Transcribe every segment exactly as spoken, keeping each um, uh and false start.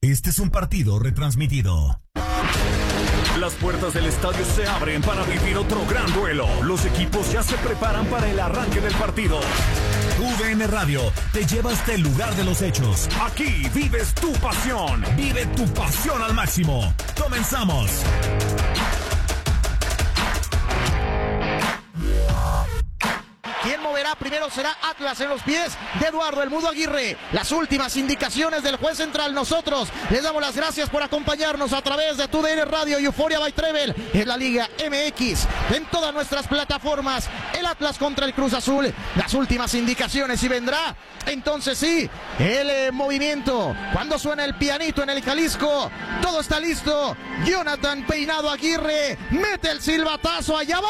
Este es un partido retransmitido. Las puertas del estadio se abren para vivir otro gran duelo. Los equipos ya se preparan para el arranque del partido. U D N Radio te lleva hasta el lugar de los hechos. Aquí vives tu pasión. Vive tu pasión al máximo. Comenzamos. ¿Quién moverá? Primero será Atlas en los pies de Eduardo El Mudo Aguirre. Las últimas indicaciones del juez central. Nosotros les damos las gracias por acompañarnos a través de Tu D N Radio y Euforia by Trevel en la Liga M X. En todas nuestras plataformas, el Atlas contra el Cruz Azul. Las últimas indicaciones y vendrá, entonces sí, el eh, movimiento. Cuando suena el pianito en el Jalisco, todo está listo. Jonathan Peinado Aguirre mete el silbatazo. ¡Allá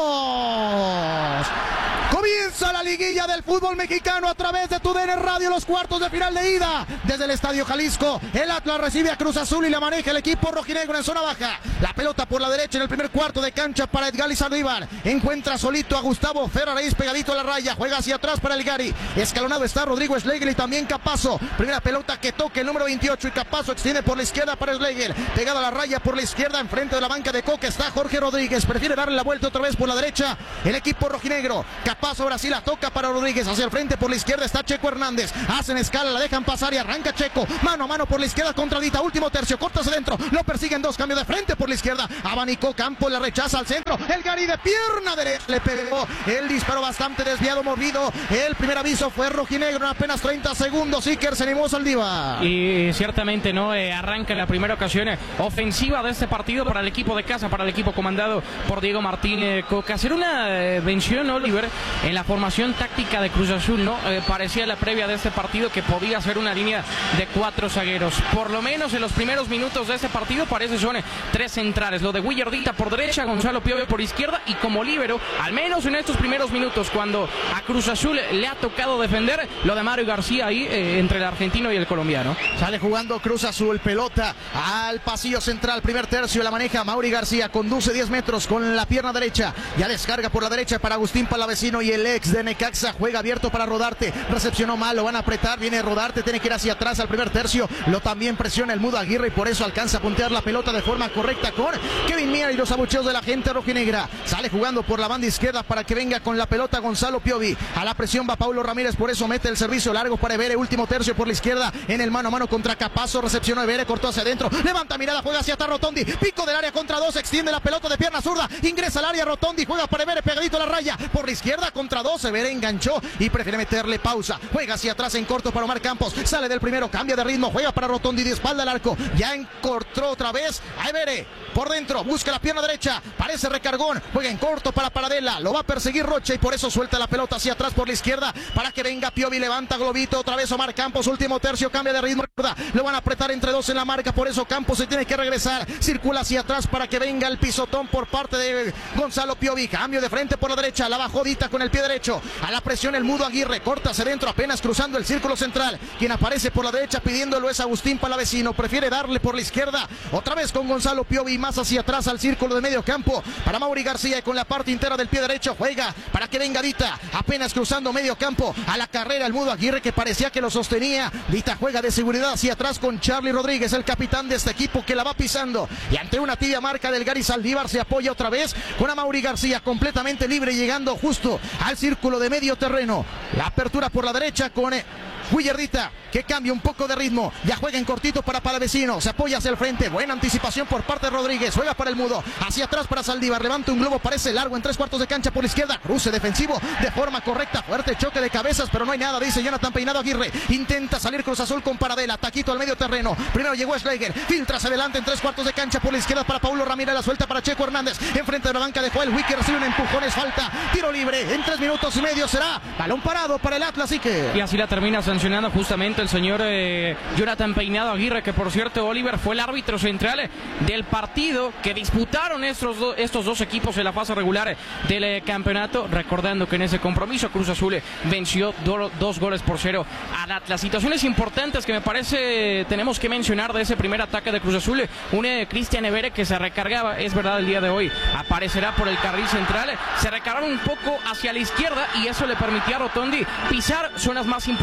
vamos! Comienza la liguilla del fútbol mexicano a través de Tu D N Radio, los cuartos de final de ida desde el Estadio Jalisco. El Atlas recibe a Cruz Azul y la maneja el equipo rojinegro en zona baja. La pelota por la derecha en el primer cuarto de cancha para Edgar Izaldívar. Encuentra solito a Gustavo Ferraréis pegadito a la raya. Juega hacia atrás para el Gary. Escalonado está Rodrigo Schlegel y también Capazo. Primera pelota que toca el número veintiocho y Capazo extiende por la izquierda para Schlegel. Pegada a la raya por la izquierda enfrente de la banca de Coca está Jorge Rodríguez. Prefiere darle la vuelta otra vez por la derecha el equipo rojinegro. Capazo ahora sí la toca para Rodríguez. Hacia el frente por la izquierda está Checo Hernández. Hacen escala, la dejan pasar y arranca Checo. Mano a mano por la izquierda contra Dita. Último tercio, corta hacia adentro. Lo persiguen dos, cambio de frente por la izquierda. Abanicó Campos, la rechaza al centro. El Gary de pierna derecha le pegó. El disparo bastante desviado, movido. El primer aviso fue rojinegro en apenas treinta segundos. Iker se animó Saldívar. Y ciertamente no eh, arranca la primera ocasión eh, ofensiva de este partido para el equipo de casa, para el equipo comandado por Diego Martínez Coca. Hacer una eh, mención, Oliver, en la formación táctica de Cruz Azul, ¿no? Eh, parecía la previa de este partido que podía ser una línea de cuatro zagueros. Por lo menos en los primeros minutos de este partido parece son eh, tres centrales. Lo de Willardita por derecha, Gonzalo Piovi por izquierda y como líbero, al menos en estos primeros minutos, cuando a Cruz Azul le ha tocado defender, lo de Mario García ahí eh, entre el argentino y el colombiano. Sale jugando Cruz Azul, pelota al pasillo central, primer tercio, la maneja Mauri García, conduce diez metros con la pierna derecha, ya descarga por la derecha para Agustín Palavecino y el ex de Necaxa juega abierto para Rodarte, recepcionó mal, lo van a apretar, viene Rodarte, tiene que ir hacia atrás al primer tercio, lo también presiona el Mudo Aguirre y por eso alcanza a puntear la pelota de forma correcta con Kevin Mier y los abucheos de la gente rojinegra. Sale jugando por la banda izquierda para que venga con la pelota Gonzalo Piovi, a la presión va Paulo Ramírez, por eso mete el servicio largo para Evere, último tercio por la izquierda, en el mano a mano contra Capazo, recepcionó Evere, cortó hacia adentro, levanta mirada, juega hacia atrás Rotondi, pico del área contra dos, extiende la pelota de pierna zurda, ingresa al área Rotondi, juega para Evere, pegadito a la raya, por la izquierda contra dos, Evere enganchó y prefiere meterle pausa, juega hacia atrás en corto para Omar Campos, sale del primero, cambia de ritmo, juega para Rotondi de espalda al arco, ya encortró otra vez a Evere, por dentro, busca la pierna derecha, parece recargón, juega en corto para Paradela, lo va a perseguir Rocha y por eso suelta la pelota hacia atrás por la izquierda, para que venga Piovi, levanta globito, otra vez Omar Campos, último tercio, cambia de ritmo, lo van a apretar entre dos en la marca, por eso Campos se tiene que regresar, circula hacia atrás para que venga el pisotón por parte de Gonzalo Piovi, cambio de frente por la derecha, la bajó Dita con el pie derecho, a la presión el Mudo Aguirre, corta hacia adentro apenas cruzando el círculo central, quien aparece por la derecha pidiéndolo es Agustín Palavecino, prefiere darle por la izquierda, otra vez con Gonzalo Piovi, más hacia atrás al círculo de medio campo, para Mauri García y con la parte interna del pie derecho, juega para que venga Dita, apenas cruzando medio campo, a la carrera el Mudo Aguirre que parecía que lo sostenía, Dita juega de seguridad hacia atrás con Charlie Rodríguez, el capitán de este equipo que la va pisando, y ante una tibia marca del Gary Saldívar se apoya otra vez con a Mauri García completamente libre llegando justo al círculo de medio terreno, la apertura por la derecha con eh, Willardita, que cambia un poco de ritmo, ya juega en cortito para Palavecino, se apoya hacia el frente, buena anticipación por parte de Rodríguez, juega para el Mudo, hacia atrás para Saldívar, levanta un globo, parece largo en tres cuartos de cancha por la izquierda, cruce defensivo de forma correcta, fuerte choque de cabezas, pero no hay nada, dice Jonathan Peinado Aguirre, intenta salir Cruz Azul con Paradela, taquito al medio terreno, primero llegó Schlegel, filtra hacia adelante en tres cuartos de cancha por la izquierda para Paulo Ramírez, la suelta para Checo Hernández, enfrente de la banca de Joel Wicker, recibe un empujón, es falta, tiro libre, en tres minutos y medio será balón parado para el Atlas, y que... Y así la termina sancionando justamente el señor eh, Jonathan Peinado Aguirre, que por cierto, Oliver, fue el árbitro central del partido que disputaron estos, do, estos dos equipos en la fase regular del eh, campeonato, recordando que en ese compromiso Cruz Azul venció do, dos goles por cero al Atlas. Situaciones importantes que me parece tenemos que mencionar de ese primer ataque de Cruz Azul, un eh, Cristian Evere que se recargaba, es verdad, el día de hoy aparecerá por el carril central, se recargaron un poco hacia la izquierda y eso le permitía a Rotondi pisar zonas más importantes del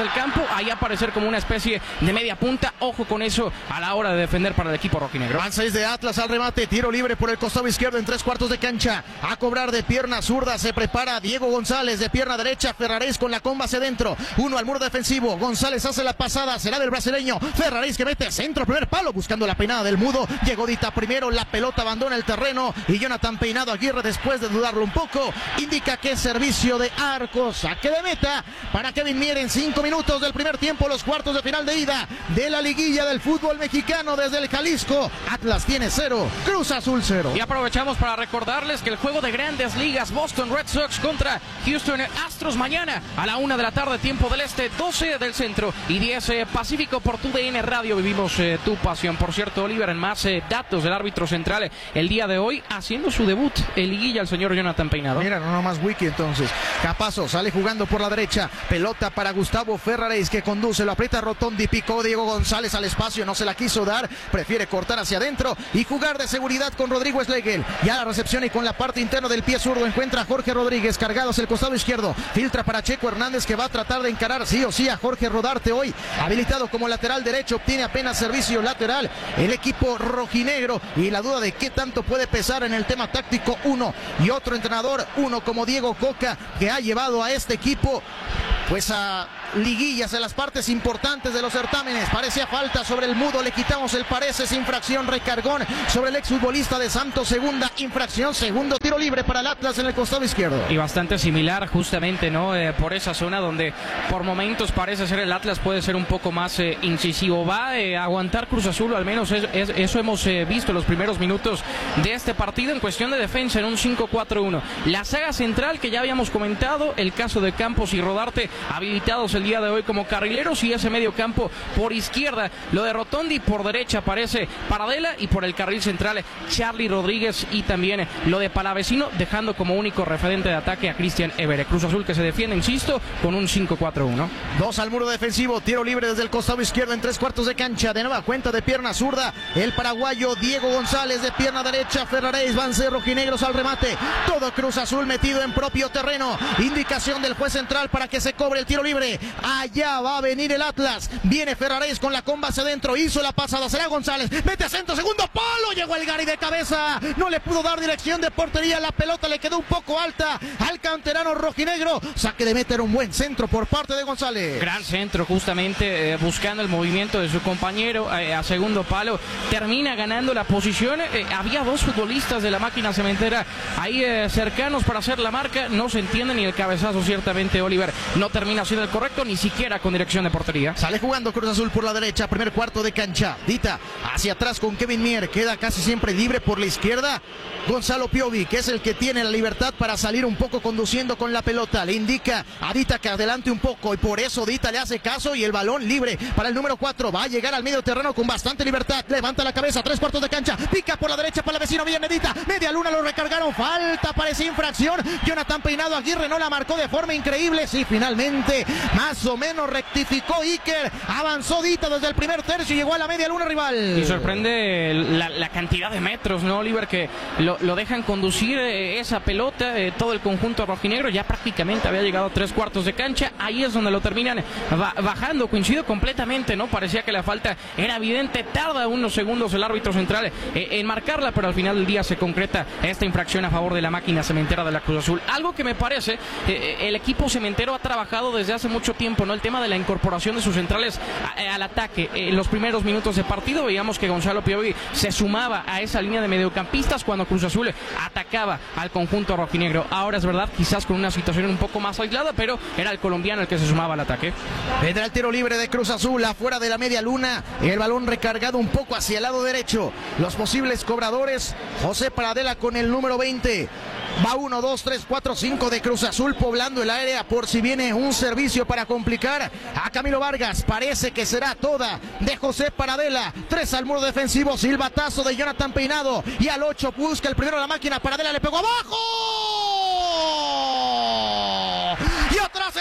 del campo, ahí aparecer como una especie de media punta. Ojo con eso a la hora de defender para el equipo rojinegro. Van seis de Atlas al remate, tiro libre por el costado izquierdo en tres cuartos de cancha. A cobrar de pierna zurda, se prepara Diego González, de pierna derecha, Ferraréis con la comba hacia adentro. Uno al muro defensivo, González hace la pasada, será del brasileño. Ferraréis que mete centro, primer palo, buscando la peinada del mudo. Llegó Dita primero, la pelota abandona el terreno y Jonathan Peinado Aguirre, después de dudarlo un poco, indica que es servicio de arco, saque de meta para Kevin Mier en cinco minutos del primer tiempo, los cuartos de final de ida de la liguilla del fútbol mexicano desde el Jalisco. Atlas tiene cero, Cruz Azul cero. Y aprovechamos para recordarles que el juego de Grandes Ligas, Boston Red Sox contra Houston Astros, mañana a la una de la tarde, tiempo del este, doce del centro y diez eh, pacífico, por tu D N Radio. Vivimos eh, tu pasión. Por cierto, Oliver, en más eh, datos del árbitro central el día de hoy, haciendo su debut en liguilla, el señor Jonathan Peinado. Mira, no nomás Wiki entonces. Capazo sale jugando por la derecha, pelota para Gustavo Ferraréis, que conduce, lo aprieta Rotondi, picó Diego González al espacio, no se la quiso dar, prefiere cortar hacia adentro y jugar de seguridad con Rodrigo Schlegel. Ya la recepción y con la parte interna del pie zurdo encuentra a Jorge Rodríguez, cargado hacia el costado izquierdo, filtra para Checo Hernández, que va a tratar de encarar sí o sí a Jorge Rodarte, hoy habilitado como lateral derecho, obtiene apenas servicio lateral el equipo rojinegro, y la duda de qué tanto puede pesar en el tema táctico uno y otro entrenador, uno como Diego Coca, que ha llevado a este equipo pues a liguillas en las partes importantes de los certámenes. Parecía falta sobre el mudo, le quitamos el parece, es infracción, recargón sobre el exfutbolista de Santos, segunda infracción, segundo tiro libre para el Atlas en el costado izquierdo. Y bastante similar justamente, ¿no? Eh, por esa zona donde por momentos parece ser el Atlas puede ser un poco más eh, incisivo. Va eh, a aguantar Cruz Azul, al menos es, es, eso hemos eh, visto en los primeros minutos de este partido en cuestión de defensa en un cinco cuatro uno. La saga central que ya habíamos comentado, el caso de Campos y Rodarte habilitados el día de hoy como carrileros, y ese medio campo por izquierda, lo de Rotondi, por derecha aparece Paradela, y por el carril central Charlie Rodríguez, y también lo de Palavecino, dejando como único referente de ataque a Cristian Evere. Cruz Azul que se defiende, insisto, con un cinco cuatro uno. Dos al muro defensivo, tiro libre desde el costado izquierdo en tres cuartos de cancha, de nueva cuenta de pierna zurda, el paraguayo Diego González, de pierna derecha Ferraréis, van ser rojinegros al remate, todo Cruz Azul metido en propio terreno, indicación del juez central para que se cobre el tiro libre. Allá va a venir el Atlas, viene Ferraréis con la comba hacia adentro, hizo la pasada, será González, mete a centro, segundo palo, llegó el Gary de cabeza, no le pudo dar dirección de portería, la pelota le quedó un poco alta al canterano rojinegro, saque de meta, era un buen centro por parte de González. Gran centro, justamente eh, buscando el movimiento de su compañero eh, a segundo palo, termina ganando la posición. Eh, había dos futbolistas de la máquina cementera ahí eh, cercanos para hacer la marca, no se entiende, ni el cabezazo ciertamente, Oliver, no termina siendo el correcto, ni siquiera con dirección de portería. Sale jugando Cruz Azul por la derecha, primer cuarto de cancha, Dita hacia atrás con Kevin Mier, queda casi siempre libre por la izquierda Gonzalo Piovi, que es el que tiene la libertad para salir un poco conduciendo con la pelota, le indica a Dita que adelante un poco, y por eso Dita le hace caso, y el balón libre para el número cuatro, va a llegar al medio terreno con bastante libertad, levanta la cabeza, tres cuartos de cancha, pica por la derecha para la vecino, viene Dita, media luna, lo recargaron, falta, parece infracción, Jonathan Peinado Aguirre no la marcó de forma increíble, sí, finalmente más o menos rectificó Iker, avanzó Dita desde el primer tercio y llegó a la media luna rival. Y sorprende la, la cantidad de metros, ¿no, Oliver? Que lo, lo dejan conducir eh, esa pelota, eh, todo el conjunto rojinegro, ya prácticamente había llegado a tres cuartos de cancha, ahí es donde lo terminan ba bajando, coincido completamente, ¿no? Parecía que la falta era evidente, tarda unos segundos el árbitro central eh, en marcarla, pero al final del día se concreta esta infracción a favor de la máquina cementera de la Cruz Azul. Algo que me parece, eh, el equipo cementero ha trabajado desde hace mucho tiempo, ¿no? El tema de la incorporación de sus centrales a, al ataque. En los primeros minutos de partido veíamos que Gonzalo Piovi se sumaba a esa línea de mediocampistas cuando Cruz Azul atacaba al conjunto rojinegro. Ahora es verdad, quizás con una situación un poco más aislada, pero era el colombiano el que se sumaba al ataque. Vendrá el tiro libre de Cruz Azul afuera de la media luna, el balón recargado un poco hacia el lado derecho. Los posibles cobradores, José Paradela con el número veinte. Va uno, dos, tres, cuatro, cinco de Cruz Azul poblando el área por si viene un servicio para complicar a Camilo Vargas. Parece que será toda de José Paradela. Tres al muro defensivo, silbatazo de Jonathan Peinado. Y al ocho busca el primero la máquina, Paradela le pegó abajo. Y atrás está Camilo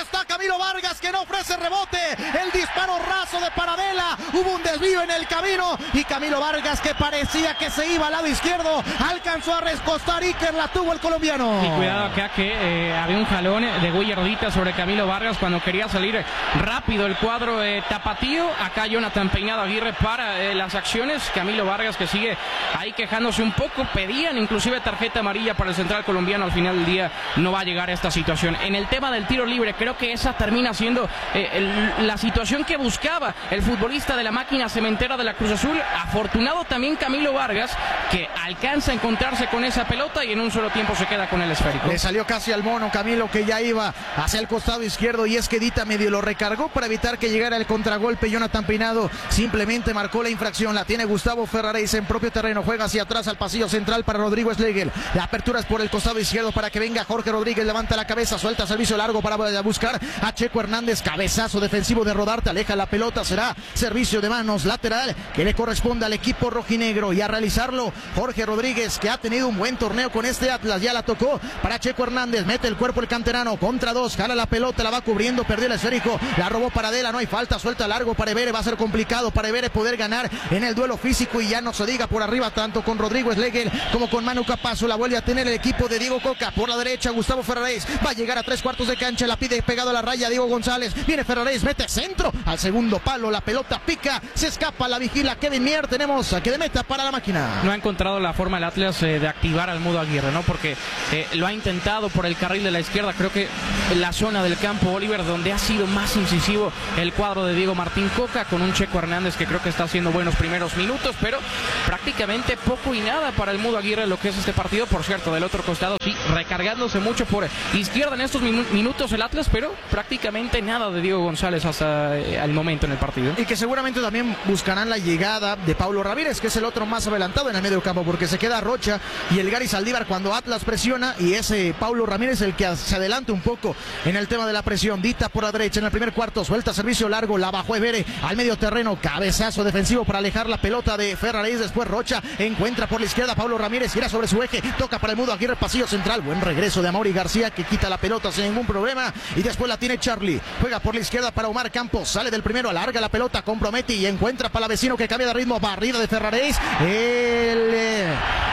Camilo Vargas que no ofrece rebote, el disparo raso de Paradela, hubo un desvío en el camino y Camilo Vargas que parecía que se iba al lado izquierdo, alcanzó a recostar Iker, la tuvo el colombiano. Y cuidado acá que eh, había un jalón de Guille Rodita sobre Camilo Vargas cuando quería salir rápido el cuadro eh, tapatío. Acá Jonathan Peinado Aguirre para eh, las acciones. Camilo Vargas que sigue ahí quejándose un poco, pedían inclusive tarjeta amarilla para el central colombiano. Al final del día no va a llegar a esta situación. En el tema del tiro libre, creo que esa termina siendo eh, el, la situación que buscaba el futbolista de la máquina cementera de la Cruz Azul. Afortunado también Camilo Vargas, que alcanza a encontrarse con esa pelota y en un solo tiempo se queda con el esférico. Le salió casi al mono Camilo, que ya iba hacia el costado izquierdo, y es que Dita medio lo recargó para evitar que llegara el contragolpe. Jonathan Peinado simplemente marcó la infracción. La tiene Gustavo Ferraréis en propio terreno, juega hacia atrás al pasillo central para Rodrigo Schlegel. La apertura es por el costado izquierdo para que venga Jorge Rodríguez, levanta la cabeza, suelta servicio largo para buscar a Checo Hernández, cabezazo defensivo de Rodarte, aleja la pelota, será servicio de manos lateral que le corresponde al equipo rojinegro, y a realizarlo Jorge Rodríguez, que ha tenido un buen torneo con este Atlas. Ya la tocó para Checo Hernández, mete el cuerpo el canterano, contra dos, jala la pelota, la va cubriendo, perdió el esférico, la robó Paradela, no hay falta, suelta largo para Evere, va a ser complicado para Evere poder ganar en el duelo físico, y ya no se diga por arriba tanto con Rodrigo Schlegel como con Manu Capazo. La vuelve a tener el equipo de Diego Coca por la derecha. Gustavo Ferraréis va a llegar a tres cuartos de cancha, la pide pegado a la raya Diego González, viene Ferraréis, mete centro al segundo palo, la pelota pica, se escapa, la vigila Kevin Mier. Tenemos a que de meta para la máquina. No ha encontrado la forma el Atlas eh, de activar al Mudo Aguirre, ¿no? Porque eh, lo ha intentado por el carril de la izquierda, creo que en la zona del campo Oliver, donde ha sido más incisivo el cuadro de Diego Martín Coca, con un Checo Hernández que creo que está haciendo buenos primeros minutos, pero prácticamente poco y nada para el Mudo Aguirre lo que es este partido. Por cierto, del otro costado sí, recargándose mucho por izquierda en estos minu minutos el Atlas, pero prácticamente nada de Diego González hasta eh, el momento en el partido. Y que seguramente también buscarán la llegada de Paulo Ramírez, que es el otro más adelantado en el medio campo, porque se queda Rocha y el Gary Saldívar cuando Atlas presiona, y ese Paulo Ramírez el que se adelanta un poco en el tema de la presión. Dita por la derecha en el primer cuarto, suelta servicio largo, la bajó Evere al medio terreno, cabezazo defensivo para alejar la pelota de Ferraréis. Después Rocha encuentra por la izquierda Paulo Ramírez, gira sobre su eje, toca para el Mudo Aguirre, pasillo central, buen regreso de Amaury García, que quita la pelota sin ningún problema, y después la tiene Charlie, juega por la izquierda para Omar Campos, sale del primero, alarga la pelota, compromete y encuentra para Vecino, que cambia de ritmo, barrida de Ferraréis, el eh,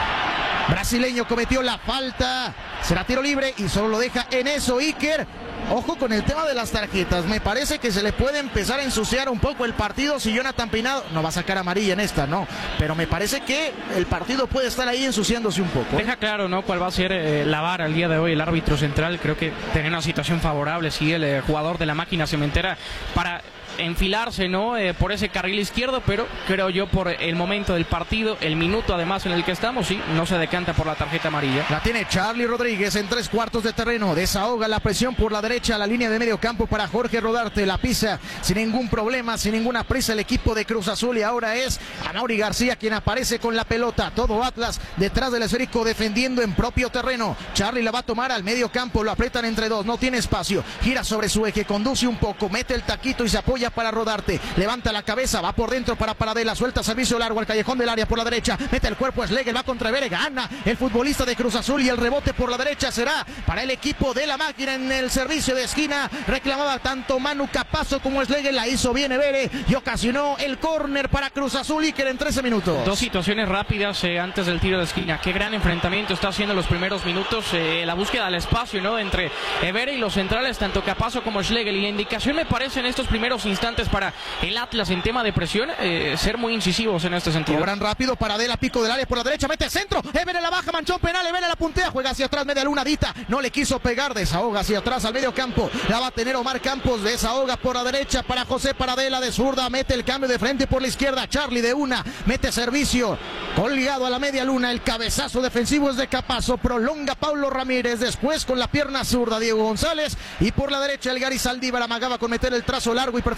brasileño cometió la falta, será tiro libre y solo lo deja en eso Iker. Ojo con el tema de las tarjetas, me parece que se le puede empezar a ensuciar un poco el partido si Jonathan Peinado no va a sacar amarilla en esta, no, pero me parece que el partido puede estar ahí ensuciándose un poco. Deja claro, ¿no?, cuál va a ser eh, la vara el día de hoy el árbitro central. Creo que tiene una situación favorable, sí, el eh, jugador de la máquina cementera para enfilarse, ¿no?, eh, por ese carril izquierdo, pero creo yo por el momento del partido, el minuto además en el que estamos, sí, no se decanta por la tarjeta amarilla. La tiene Charlie Rodríguez en tres cuartos de terreno, desahoga la presión por la derecha a la línea de medio campo para Jorge Rodarte, la pisa sin ningún problema, sin ninguna prisa el equipo de Cruz Azul, y ahora es Amaury García quien aparece con la pelota. Todo Atlas detrás del esférico defendiendo en propio terreno. Charlie la va a tomar al medio campo, lo apretan entre dos, no tiene espacio, gira sobre su eje, conduce un poco, mete el taquito y se apoya para Rodarte, levanta la cabeza, va por dentro para Paradela, suelta servicio largo al callejón del área por la derecha, mete el cuerpo Schlegel, va contra Evere, gana el futbolista de Cruz Azul, y el rebote por la derecha será para el equipo de la máquina en el servicio de esquina. Reclamaba tanto Manu Capazo como Schlegel, la hizo bien Evere y ocasionó el córner para Cruz Azul, Iker, en trece minutos. Dos situaciones rápidas eh, antes del tiro de esquina. Qué gran enfrentamiento está haciendo los primeros minutos, eh, la búsqueda del espacio, ¿no?, entre Evere y los centrales, tanto Capazo como Schlegel, y la indicación me parece en estos primeros instantes para el Atlas en tema de presión, eh, ser muy incisivos en este sentido. Cobran rápido, Paradela, pico del área por la derecha, mete centro, Evere la baja, manchón penal, Evere la puntea, juega hacia atrás, media luna, Dita no le quiso pegar, desahoga hacia atrás al medio campo, la va a tener Omar Campos, desahoga por la derecha para José Paradela, de zurda, mete el cambio de frente por la izquierda, Charlie de una, mete servicio, colgado a la media luna, el cabezazo defensivo es de Capazo, prolonga Paulo Ramírez, después con la pierna zurda Diego González, y por la derecha el Gary Saldívar amagaba con meter el trazo largo y perfecto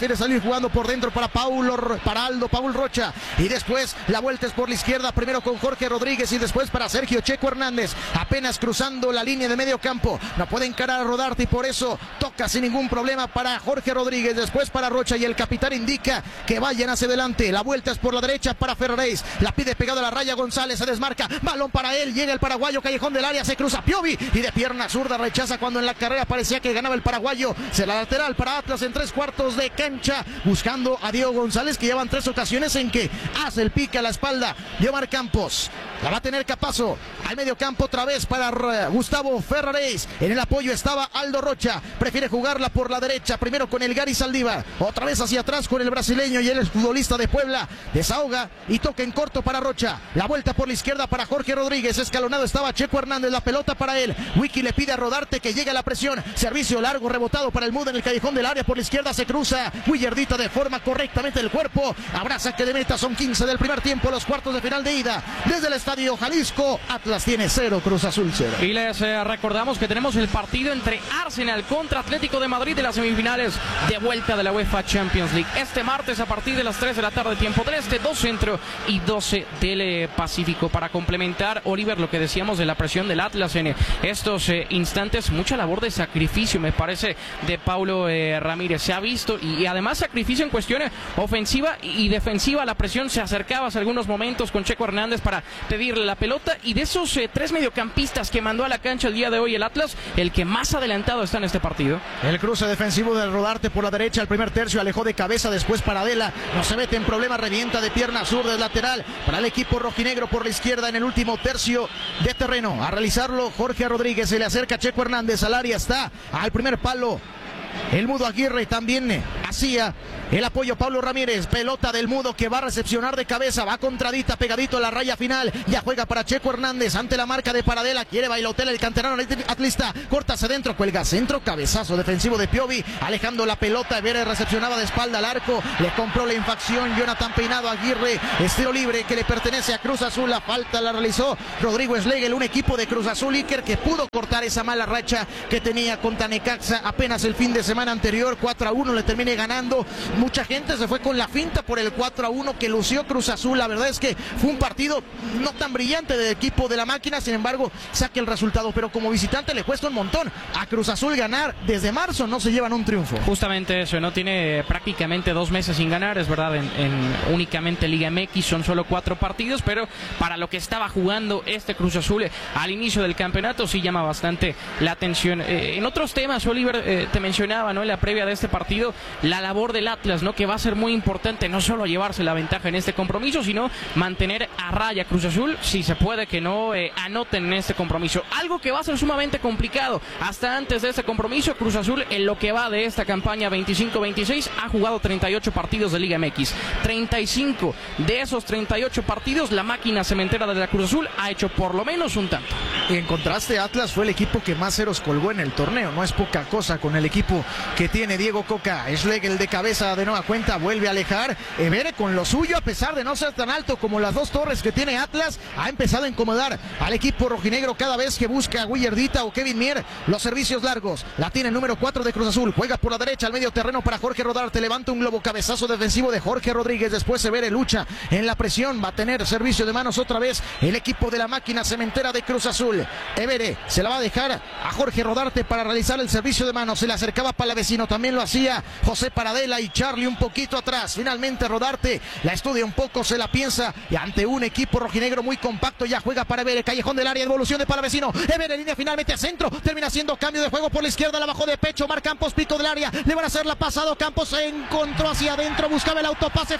prefiere salir jugando por dentro para Paulo, para Aldo Paul Rocha, y después la vuelta es por la izquierda, primero con Jorge Rodríguez y después para Sergio Checo Hernández, apenas cruzando la línea de medio campo, no puede encarar a Rodarte y por eso toca sin ningún problema para Jorge Rodríguez, después para Rocha y el capitán indica que vayan hacia adelante, la vuelta es por la derecha para Ferraréis, la pide pegado a la raya González, se desmarca, balón para él, llega el paraguayo, callejón del área, se cruza Piovi y de pierna zurda rechaza cuando en la carrera parecía que ganaba el paraguayo, se la lateral para Atlas en tres cuartos de cancha, buscando a Diego González que llevan tres ocasiones en que hace el pique a la espalda de Omar Campos. La va a tener Capazo al medio campo otra vez para Gustavo Ferraréis. En el apoyo estaba Aldo Rocha. Prefiere jugarla por la derecha. Primero con el Gary Saldívar. Otra vez hacia atrás con el brasileño y el futbolista de Puebla. Desahoga y toca en corto para Rocha. La vuelta por la izquierda para Jorge Rodríguez. Escalonado estaba Checo Hernández. La pelota para él. Wiki le pide a Rodarte que llegue a la presión. Servicio largo rebotado para el Mudo en el callejón del área. Por la izquierda se cruza. Willardita de forma correctamente el cuerpo. Habrá saque de meta. Son quince del primer tiempo. Los cuartos de final de ida. Desde el estadio Jalisco, Atlas tiene cero, Cruz Azul cero. Y les eh, recordamos que tenemos el partido entre Arsenal contra Atlético de Madrid de las semifinales de vuelta de la UEFA Champions League. Este martes a partir de las tres de la tarde, tiempo del este, dos centro y doce del eh, Pacífico. Para complementar, Oliver, lo que decíamos de la presión del Atlas en eh, estos eh, instantes, mucha labor de sacrificio, me parece, de Paulo eh, Ramírez. Se ha visto y, y además sacrificio en cuestiones ofensiva y, y defensiva. La presión se acercaba hace algunos momentos con Checo Hernández para pedirle la pelota, y de esos eh, tres mediocampistas que mandó a la cancha el día de hoy el Atlas, el que más adelantado está en este partido. El cruce defensivo del Rodarte por la derecha, el primer tercio alejó de cabeza, después para Adela, no se mete en problema, revienta de pierna zurda del lateral para el equipo rojinegro por la izquierda en el último tercio de terreno. A realizarlo Jorge Rodríguez, se le acerca Checo Hernández al área, está al primer palo el Mudo Aguirre, también hacía el apoyo Pablo Ramírez, pelota del Mudo que va a recepcionar de cabeza, va contradita, pegadito a la raya final, ya juega para Checo Hernández ante la marca de Paradela, quiere Bailotel el canterano atlista, corta hacia adentro, cuelga centro, cabezazo defensivo de Piovi, alejando la pelota, Vélez recepcionaba de espalda al arco, le compró la infracción Jonathan Peinado Aguirre, estilo libre que le pertenece a Cruz Azul, la falta la realizó Rodrigo Schlegel, un equipo de Cruz Azul Iker que pudo cortar esa mala racha que tenía contra Necaxa apenas el fin de semana anterior, cuatro a uno le termine ganando. Mucha gente se fue con la finta por el cuatro a uno que lució Cruz Azul. La verdad es que fue un partido no tan brillante del equipo de la máquina, sin embargo saque el resultado, pero como visitante le cuesta un montón a Cruz Azul ganar. Desde marzo no se llevan un triunfo. Justamente eso, no tiene prácticamente dos meses sin ganar, es verdad, en, en únicamente Liga M X son solo cuatro partidos, pero para lo que estaba jugando este Cruz Azul al inicio del campeonato sí llama bastante la atención. Eh, en otros temas, Oliver, eh, te mencionaba, ¿no?, en la previa de este partido, la labor del Atlas, ¿no?, que va a ser muy importante, no solo llevarse la ventaja en este compromiso, sino mantener a raya Cruz Azul, si se puede que no eh, anoten en este compromiso, algo que va a ser sumamente complicado. Hasta antes de este compromiso, Cruz Azul, en lo que va de esta campaña veinticinco veintiséis, ha jugado treinta y ocho partidos de Liga M X, treinta y cinco de esos treinta y ocho partidos, la máquina cementera de la Cruz Azul ha hecho por lo menos un tanto. Y en contraste, Atlas fue el equipo que más ceros colgó en el torneo, no es poca cosa con el equipo que tiene Diego Coca. Schlegel de cabeza de nueva cuenta, vuelve a alejar, Evere con lo suyo, a pesar de no ser tan alto como las dos torres que tiene Atlas, ha empezado a incomodar al equipo rojinegro cada vez que busca a Willardita o Kevin Mier los servicios largos. La tiene el número cuatro de Cruz Azul, juega por la derecha al medio terreno para Jorge Rodarte, levanta un globo, cabezazo defensivo de Jorge Rodríguez, después Evere lucha en la presión, va a tener servicio de manos otra vez el equipo de la máquina cementera de Cruz Azul. Evere se la va a dejar a Jorge Rodarte para realizar el servicio de manos, se le acercaba Palavecino, también lo hacía José Paradela y Charlie un poquito atrás. Finalmente Rodarte la estudia un poco, se la piensa y ante un equipo rojinegro muy compacto ya juega para Evere, callejón del área, devolución de Palavecino, Evere línea finalmente a centro, termina haciendo cambio de juego por la izquierda, la bajó de pecho, Mar Campos, pico del área, le van a hacer la pasado, Campos se encontró hacia adentro, buscaba el autopase,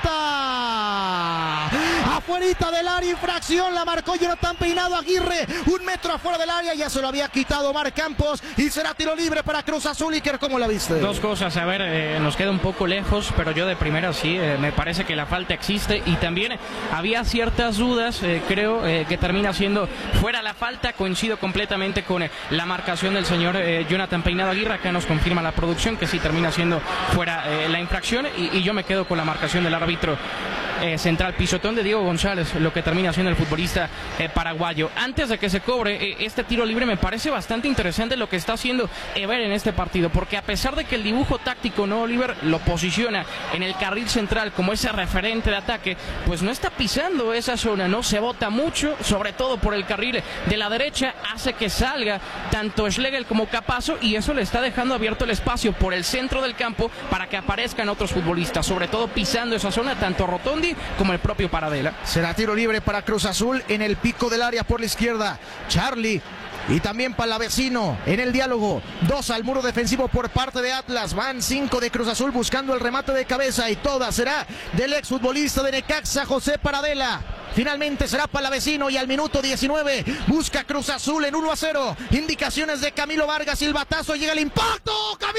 falta afuerita del área, infracción, la marcó Jonathan Peinado Aguirre, un metro afuera del área, ya se lo había quitado Mar Campos y será tiro libre para Cruz Azul. Iker, ¿cómo la viste? Dos cosas, a ver, eh, nos queda un poco lejos, pero yo de primera sí, eh, me parece que la falta existe y también había ciertas dudas, eh, creo eh, que termina siendo fuera la falta, coincido completamente con eh, la marcación del señor eh, Jonathan Peinado Aguirre, acá nos confirma la producción que sí termina siendo fuera eh, la infracción y, y yo me quedo con la marcación del árbitro eh, central, pisotón de Diego González, lo que termina siendo el futbolista eh, paraguayo. Antes de que se cobre eh, este tiro libre, me parece bastante interesante lo que está haciendo Ever en este partido, porque a pesar de que el dibujo táctico, no, Oliver, lo posiciona en el carril central como ese referente de ataque, pues no está pisando esa zona, no se bota mucho, sobre todo por el carril de la derecha, hace que salga tanto Schlegel como Capazo, y eso le está dejando abierto el espacio por el centro del campo para que aparezcan otros futbolistas, sobre todo pisando esa zona, tanto Rotondi como el propio Paradela. Será tiro libre para Cruz Azul en el pico del área por la izquierda. Charlie y también Palavecino en el diálogo. Dos al muro defensivo por parte de Atlas. Van cinco de Cruz Azul buscando el remate de cabeza, y toda será del exfutbolista de Necaxa, José Paradela. Finalmente será Palavecino, y al minuto diecinueve busca Cruz Azul en uno a cero. Indicaciones de Camilo Vargas, silbatazo, llega el impacto.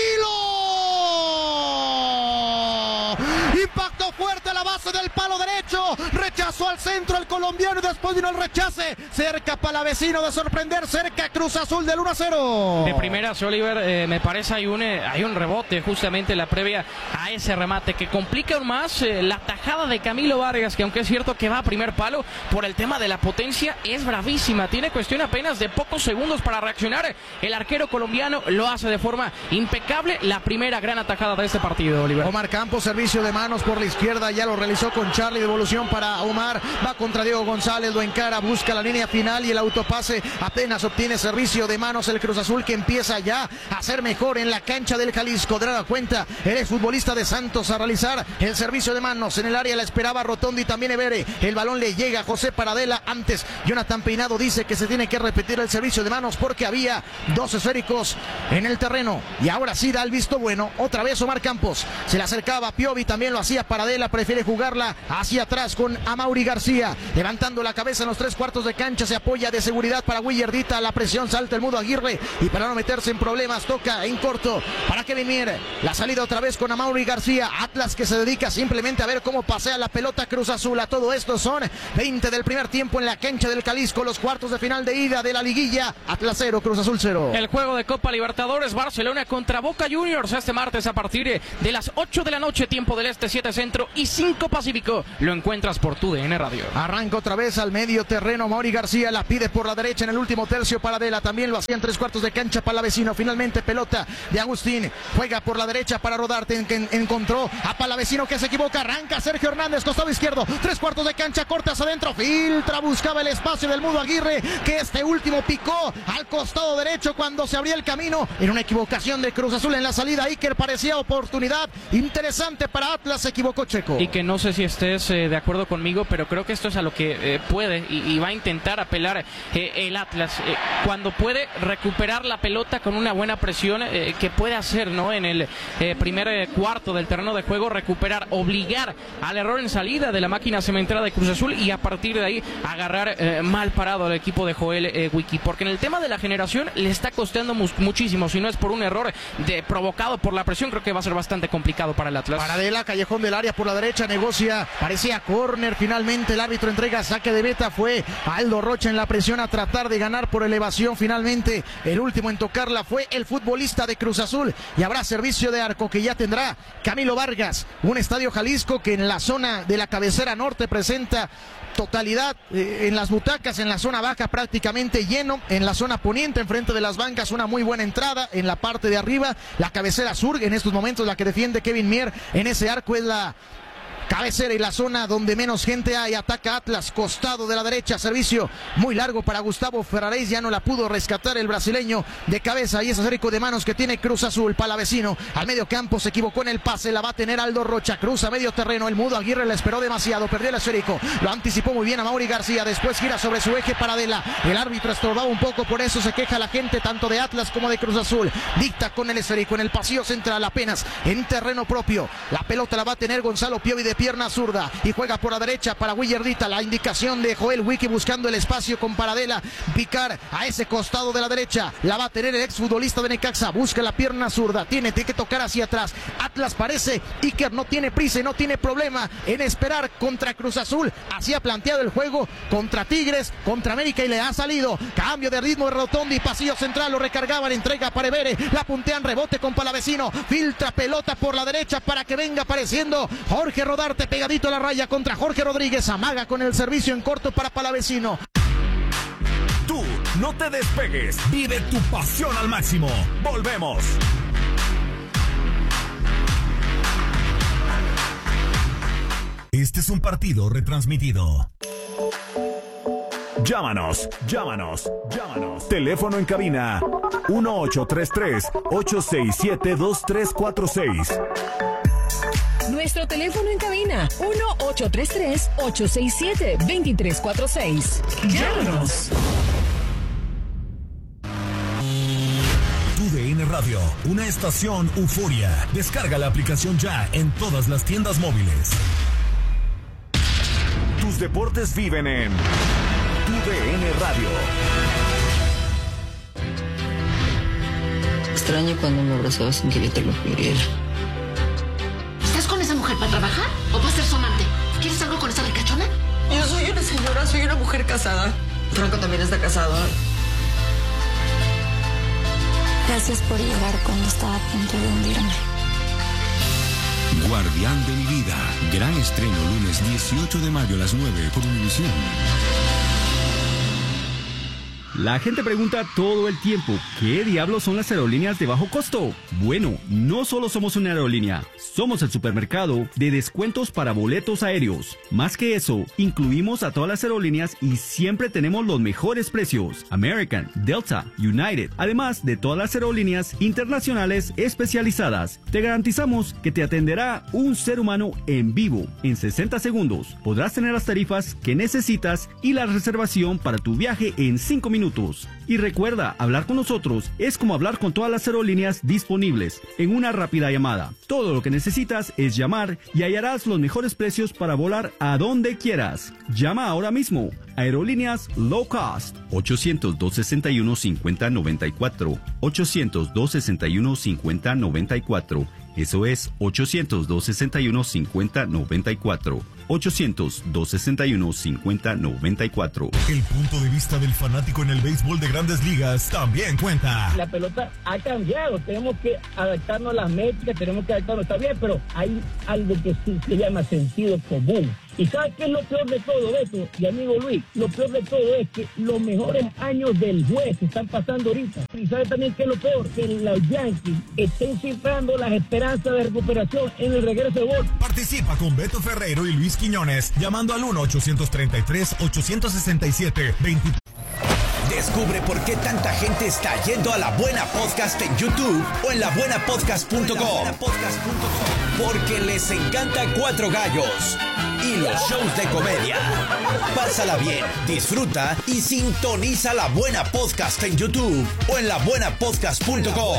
¡Camilo! Impacto fuerte a la base del palo derecho. Rechazó al centro el colombiano y después vino el rechace. Cerca Palavecino de sorprender, cerca Cruz Azul del uno a cero. De primeras, Oliver, eh, me parece hay un, eh, hay un rebote justamente en la previa a ese remate que complica aún más eh, la tajada de Camilo Vargas, que aunque es cierto que va a primer palo, por el tema de la potencia es bravísima. Tiene cuestión apenas de pocos segundos para reaccionar. El arquero colombiano lo hace de forma impecable. La primera gran atajada de este partido, Oliver. Omar Campos, servicio de manos por la izquierda, ya lo realizó con Charlie, devolución para Omar, va contra Diego González, lo encara, busca la línea final y el autopase, apenas obtiene servicio de manos el Cruz Azul, que empieza ya a ser mejor en la cancha del Jalisco. De la cuenta el exfutbolista de Santos a realizar el servicio de manos en el área, la esperaba Rotondi, también Evere, el balón le llega a José Paradela. Antes Jonathan Peinado dice que se tiene que repetir el servicio de manos porque había dos esféricos en el terreno, y ahora sí da el visto bueno. Otra vez Omar Campos, se le acercaba a Piovi, también lo hacía Paradela, prefiere jugarla hacia atrás con Amaury García, levantando la cabeza en los tres cuartos de cancha, se apoya de seguridad para Willardita, la presión, salta el Mudo Aguirre, y para no meterse en problemas toca en corto para Kevin Mier, la salida otra vez con Amaury García. Atlas que se dedica simplemente a ver cómo pasea la pelota Cruz Azul. A todo esto son veinte del primer tiempo en la cancha del Jalisco, los cuartos de final de ida de la liguilla. Atlas cero, Cruz Azul cero. El juego de Copa Libertadores, Barcelona contra Boca Juniors, este martes a partir de las ocho de la noche, tiempo del este, siete centro y cinco pacífico. Lo encuentras por tu D N Radio. Arranca otra vez al medio terreno Amaury García, la pide por la derecha en el último tercio Paradela, también lo hacía en tres cuartos de cancha Palavecino. Finalmente pelota de Agustín, juega por la derecha para Rodarte, en, en, encontró a Palavecino que se equivoca, arranca Sergio Hernández, costado izquierdo, tres cuartos de cancha, cortas adentro, filtra, buscaba el espacio del Mudo Aguirre, que este último picó al costado derecho cuando se abría el camino. En una equivocación de Cruz Azul en la salida, Iker parecía oportunidad interesante para Atlas, se equivocó Checo. Y que no sé si estés eh, de acuerdo conmigo, pero creo que esto es a lo que eh, puede y, y va a intentar apelar eh, el Atlas, eh, cuando puede recuperar la pelota con una buena presión eh, que puede hacer, ¿no? En el eh, primer eh, cuarto del terreno de juego, recuperar, obligar al error en salida de la máquina cementera de Cruz Azul, y a partir de ahí agarrar eh, mal parado al equipo de Joel eh, Wiki, porque en el tema de la generación le está costando mu muchísimo. Si no es por un error de, provocado por la presión, creo que va a ser bastante complicado para el Atlas. Paradela, callejón del área por la derecha, negocia, parecía córner, finalmente el árbitro entrega saque de meta, fue Aldo Rocha en la presión a tratar de ganar por elevación. Finalmente el último en tocarla fue el futbolista de Cruz Azul, y habrá servicio de arco que ya tendrá Camilo Vargas. Un estadio Jalisco que en la zona de la cabecera norte presenta totalidad eh, en las butacas, en la zona baja prácticamente lleno, en la zona poniente enfrente de las bancas una muy buena entrada, en la parte de arriba la cabecera sur, en estos momentos la que defiende Kevin Mier en ese arco es la cabecera y la zona donde menos gente hay. Ataca Atlas, costado de la derecha, servicio muy largo para Gustavo Ferraréis, ya no la pudo rescatar el brasileño de cabeza, y ese esférico de manos que tiene Cruz Azul. Palavecino al medio campo, se equivocó en el pase, la va a tener Aldo Rocha, cruza medio terreno, el Mudo Aguirre la esperó demasiado, perdió el esférico, lo anticipó muy bien a Amaury García, después gira sobre su eje Paradela, el árbitro estorbaba un poco, por eso se queja la gente tanto de Atlas como de Cruz Azul. Dicta con el esférico en el pasillo central, apenas en terreno propio, la pelota la va a tener Gonzalo Piovi de pierna zurda y juega por la derecha para Willardita, la indicación de Joel Wiki buscando el espacio con Paradela, picar a ese costado de la derecha, la va a tener el exfutbolista de Necaxa, busca la pierna zurda, tiene, tiene que tocar hacia atrás. Atlas parece, Iker no tiene prisa y no tiene problema en esperar contra Cruz Azul, así ha planteado el juego contra Tigres, contra América, y le ha salido. Cambio de ritmo de Rotondi, pasillo central, lo recargaban, entrega para Evere, la puntean, rebote con Palavecino, filtra pelota por la derecha para que venga apareciendo Jorge Rodarte. fuerte, pegadito a la raya contra Jorge Rodríguez. Amaga con el servicio en corto para Palavecino. Tú no te despegues. Vive tu pasión al máximo. Volvemos. Este es un partido retransmitido. Llámanos, llámanos, llámanos. Teléfono en cabina uno ocho tres tres, ocho seis siete, dos tres cuatro seis. Nuestro teléfono en cabina uno ocho tres tres, ocho seis siete, dos tres cuatro seis. Llámanos. Tu D N Radio, una estación euforia. Descarga la aplicación ya en todas las tiendas móviles. Tus deportes viven en Tu D N Radio. Extraño cuando me abrazabas sin que yo te lo pidiera. ¿Estás con esa mujer para trabajar o para ser su amante? ¿Quieres algo con esa ricachona? Yo soy una señora, soy una mujer casada. Franco también está casado. Gracias por llegar cuando estaba a punto de hundirme. Guardián de mi vida. Gran estreno lunes dieciocho de mayo a las nueve por Univisión. La gente pregunta todo el tiempo, ¿qué diablos son las aerolíneas de bajo costo? Bueno, no solo somos una aerolínea, somos el supermercado de descuentos para boletos aéreos. Más que eso, incluimos a todas las aerolíneas y siempre tenemos los mejores precios. American, Delta, United, además de todas las aerolíneas internacionales especializadas. Te garantizamos que te atenderá un ser humano en vivo. En sesenta segundos podrás tener las tarifas que necesitas y la reservación para tu viaje en cinco minutos. Y recuerda, hablar con nosotros es como hablar con todas las aerolíneas disponibles en una rápida llamada. Todo lo que necesitas es llamar y hallarás los mejores precios para volar a donde quieras. Llama ahora mismo. Aerolíneas Low Cost. ochocientos, dos sesenta y uno, cincuenta noventa y cuatro. ochocientos, dos sesenta y uno, cincuenta noventa y cuatro. Eso es ochocientos, dos sesenta y uno, cincuenta noventa y cuatro. ochocientos, dos sesenta y uno, cincuenta noventa y cuatro. El punto de vista del fanático en el béisbol de Grandes Ligas también cuenta. La pelota ha cambiado, tenemos que adaptarnos a las métricas, tenemos que adaptarnos, está bien, pero hay algo que sí se llama sentido común. ¿Y sabes qué es lo peor de todo, Beto y amigo Luis? Lo peor de todo es que los mejores años del juez se están pasando ahorita. ¿Y sabes también qué es lo peor? Que los Yankees estén cifrando las esperanzas de recuperación en el regreso de gol. Participa con Beto Ferrero y Luis Quiñones llamando al uno ochocientos treinta y tres, ochocientos sesenta y siete, veinte. Descubre por qué tanta gente está yendo a La Buena Podcast en YouTube o en la buena podcast punto com. Porque les encanta Cuatro Gallos y los shows de comedia. Pásala bien, disfruta y sintoniza La Buena Podcast en YouTube o en la buena podcast punto com.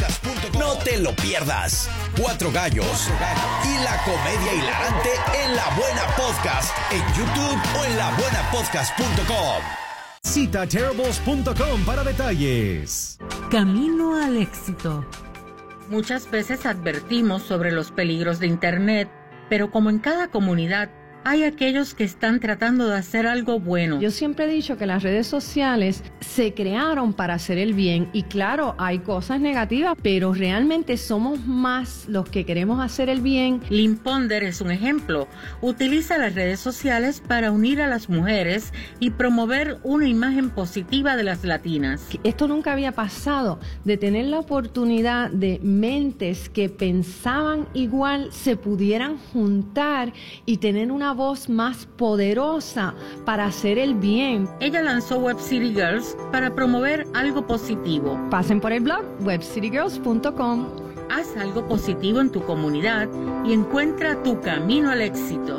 No te lo pierdas. Cuatro Gallos y la comedia hilarante en La Buena Podcast en YouTube o en la buena podcast punto com. Cita terribles punto com para detalles. Camino al éxito. Muchas veces advertimos sobre los peligros de Internet, pero como en cada comunidad, hay aquellos que están tratando de hacer algo bueno. Yo siempre he dicho que las redes sociales se crearon para hacer el bien y claro, hay cosas negativas, pero realmente somos más los que queremos hacer el bien. Lynn Ponder es un ejemplo. Utiliza las redes sociales para unir a las mujeres y promover una imagen positiva de las latinas. Esto nunca había pasado, de tener la oportunidad de mentes que pensaban igual se pudieran juntar y tener una voz más poderosa para hacer el bien. Ella lanzó Web City Girls para promover algo positivo. Pasen por el blog web city girls punto com. Haz algo positivo en tu comunidad y encuentra tu camino al éxito.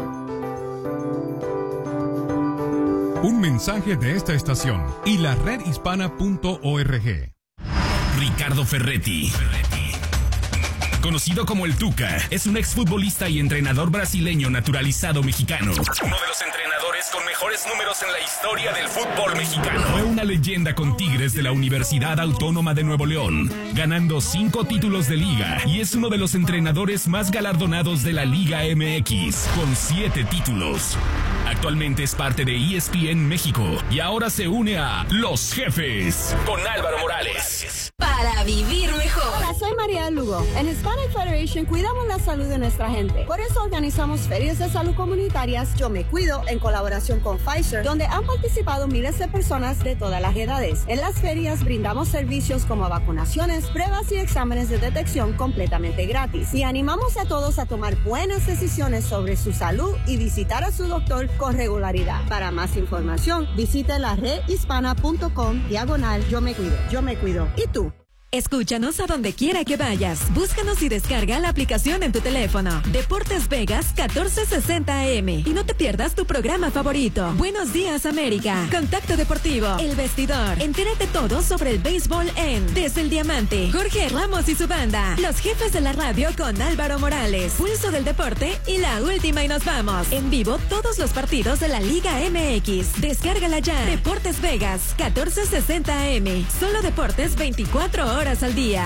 Un mensaje de esta estación y la red hispana punto org. Ricardo Ferretti. Conocido como el Tuca, es un exfutbolista y entrenador brasileño naturalizado mexicano. Uno de los entrenadores con mejores números en la historia del fútbol mexicano. Fue una leyenda con Tigres de la Universidad Autónoma de Nuevo León, ganando cinco títulos de liga y es uno de los entrenadores más galardonados de la Liga M X, con siete títulos. Actualmente es parte de E S P N México y ahora se une a Los Jefes con Álvaro Morales. Para para vivir mejor. Hola, soy María Lugo. En Hispanic Federation cuidamos la salud de nuestra gente. Por eso organizamos ferias de salud comunitarias Yo Me Cuido en colaboración con Pfizer, donde han participado miles de personas de todas las edades. En las ferias brindamos servicios como vacunaciones, pruebas y exámenes de detección completamente gratis. Y animamos a todos a tomar buenas decisiones sobre su salud y visitar a su doctor con regularidad. Para más información, visite la red hispana punto com diagonal Yo Me Cuido. Yo Me Cuido. ¿Y tú? Escúchanos a donde quiera que vayas. Búscanos y descarga la aplicación en tu teléfono. Deportes Vegas catorce sesenta A M. Y no te pierdas tu programa favorito. Buenos días, América. Contacto Deportivo. El Vestidor. Entérate todo sobre el béisbol en Desde el Diamante. Jorge Ramos y su banda. Los jefes de la radio con Álvaro Morales. Pulso del Deporte y la última y nos vamos. En vivo todos los partidos de la Liga M X. Descárgala ya. Deportes Vegas catorce sesenta A M. Solo deportes veinticuatro horas al día.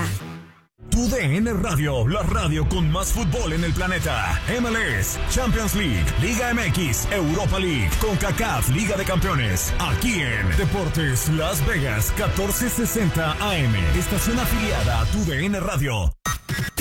Tu D N Radio, la radio con más fútbol en el planeta. M L S, Champions League, Liga M X, Europa League, CONCACAF, Liga de Campeones. Aquí en Deportes Las Vegas, catorce sesenta A M. Estación afiliada a Tu D N Radio. A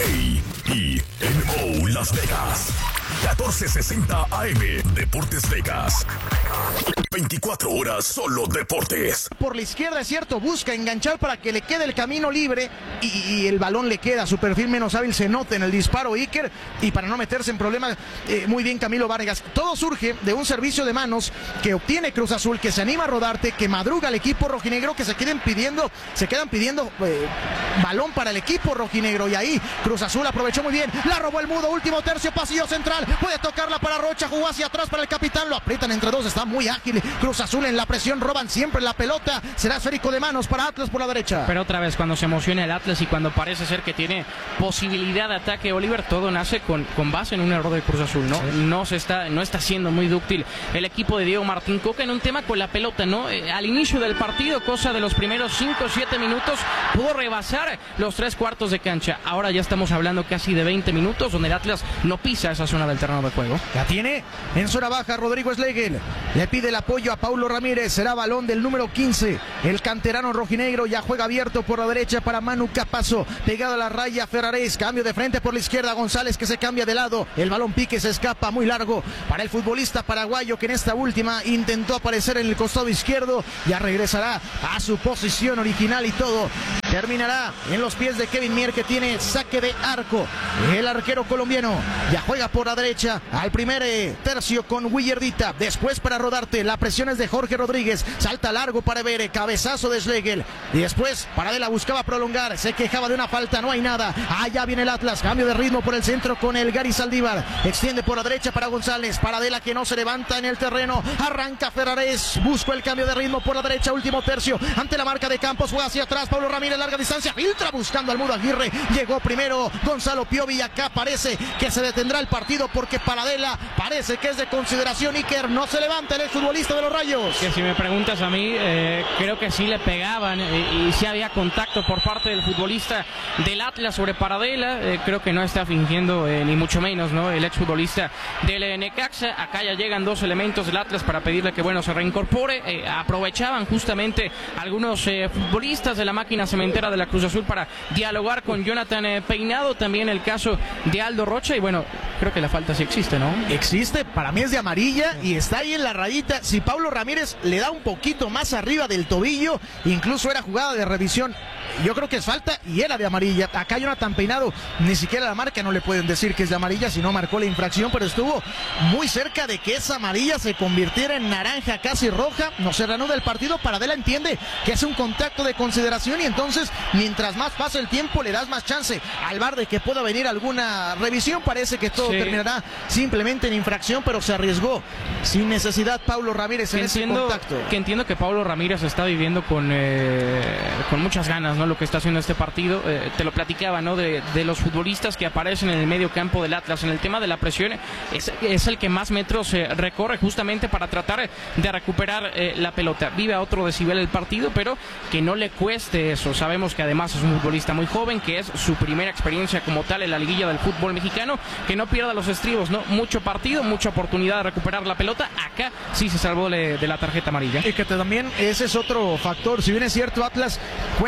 E N O Las Vegas, catorce sesenta A M. Deportes Vegas. veinticuatro horas solo deportes. Por la izquierda, es cierto, busca enganchar para que le quede el camino libre y, y el balón le queda. Su perfil menos hábil se nota en el disparo Iker, y para no meterse en problemas, eh, muy bien Camilo Vargas. Todo surge de un servicio de manos que obtiene Cruz Azul, que se anima a rodarte, que madruga al equipo rojinegro, que se queden pidiendo, se quedan pidiendo eh, balón para el equipo rojinegro, y ahí Cruz Azul aprovechó muy bien, la robó el Mudo, último tercio, pasillo central, puede tocarla para Rocha, jugó hacia atrás para el capitán, lo aprietan entre dos, está muy ágil Cruz Azul en la presión, roban siempre la pelota, será esférico de manos para Atlas por la derecha. Pero otra vez cuando se emociona el Atlas y cuando parece ser que tiene posibilidad de ataque Oliver, todo nace con, con base en un error de Cruz Azul, ¿no? Sí. No se está, no está siendo muy dúctil el equipo de Diego Martín Coca en un tema con la pelota, ¿no? Eh, al inicio del partido, cosa de los primeros cinco o siete minutos, pudo rebasar los tres cuartos de cancha. Ahora ya estamos hablando casi de veinte minutos donde el Atlas no pisa esa zona del terreno de juego. La tiene en zona baja Rodrigo Schlegel, le pide el apoyo a Paulo Ramírez, será balón del número quince, el canterano rojinegro ya juega abierto por la derecha para Manu Capazo, pegado a la raya Ferrares, cambio de frente por la izquierda, González que se cambia de lado, el balón pique, se escapa muy largo para el futbolista paraguayo que en esta última intentó aparecer en el costado izquierdo, ya regresará a su posición original y todo terminará en los pies de Kevin Mier, que tiene saque de arco. El arquero colombiano ya juega por la derecha al primer eh, tercio con Willardita, después para Rodarte, la presión es de Jorge Rodríguez, salta largo para Ebere, cabezazo de Schlegel, y después Paradela buscaba prolongar, se quejaba de una falta, no hay nada, allá viene el Atlas, cambio de ritmo por el centro con el Gary Saldívar, extiende por la derecha para González, Paradela que no se levanta en el terreno, arranca Ferrares, busca el cambio de ritmo por la derecha, último tercio, ante la marca de Campos, juega hacia atrás, Pablo Ramírez, larga distancia, filtra buscando al Mudo Aguirre, llegó primero Gonzalo Piovi, y acá parece que se detendrá el partido porque Paradela parece que es de consideración. Iker no se levanta el exfutbolista de los Rayos. Que si me preguntas a mí, eh, creo que sí le pegaban eh, y sí había contacto por parte del futbolista del Atlas sobre Paradela. Eh, creo que no está fingiendo eh, ni mucho menos, ¿no? El exfutbolista del Necaxa. Acá ya llegan dos elementos del Atlas para pedirle que bueno se reincorpore. Eh, aprovechaban justamente algunos eh, futbolistas de la máquina cementera de la Cruz Azul para dialogar con Jonathan eh, Peinado, también el caso de Aldo Rocha, y bueno, creo que la falta sí existe, ¿no? Existe, para mí es de amarilla y está ahí en la rayita. Si Pablo Ramírez le da un poquito más arriba del tobillo, incluso era jugada de revisión, yo creo que es falta y era de amarilla. Acá Jonathan Peinado, ni siquiera la marca no le pueden decir que es de amarilla si no marcó la infracción, pero estuvo muy cerca de que esa amarilla se convirtiera en naranja, casi roja. No se reanuda el partido, Paradela entiende que es un contacto de consideración y entonces mientras más pasa el tiempo le das más chance al V A R de que pueda venir alguna revisión. Parece que todo sí. terminará simplemente en infracción, pero se arriesgó sin necesidad Paulo Ramírez en ese contacto. Que entiendo que Paulo Ramírez está viviendo con, eh, con muchas ganas, ¿no? Lo que está haciendo este partido, eh, te lo platicaba, ¿no? De, de los futbolistas que aparecen en el medio campo del Atlas, en el tema de la presión, es, es el que más metros eh, recorre justamente para tratar de recuperar eh, la pelota. Vive a otro decibel el partido, pero que no le cueste eso. Sabemos que además es un futbolista muy joven, que es su primera experiencia como tal en la liguilla del fútbol mexicano, que no pierda los estribos, ¿no? Mucho partido, mucha oportunidad de recuperar la pelota. Acá sí se salvó de, de la tarjeta amarilla. Y que también ese es otro factor. Si bien es cierto, Atlas cuenta con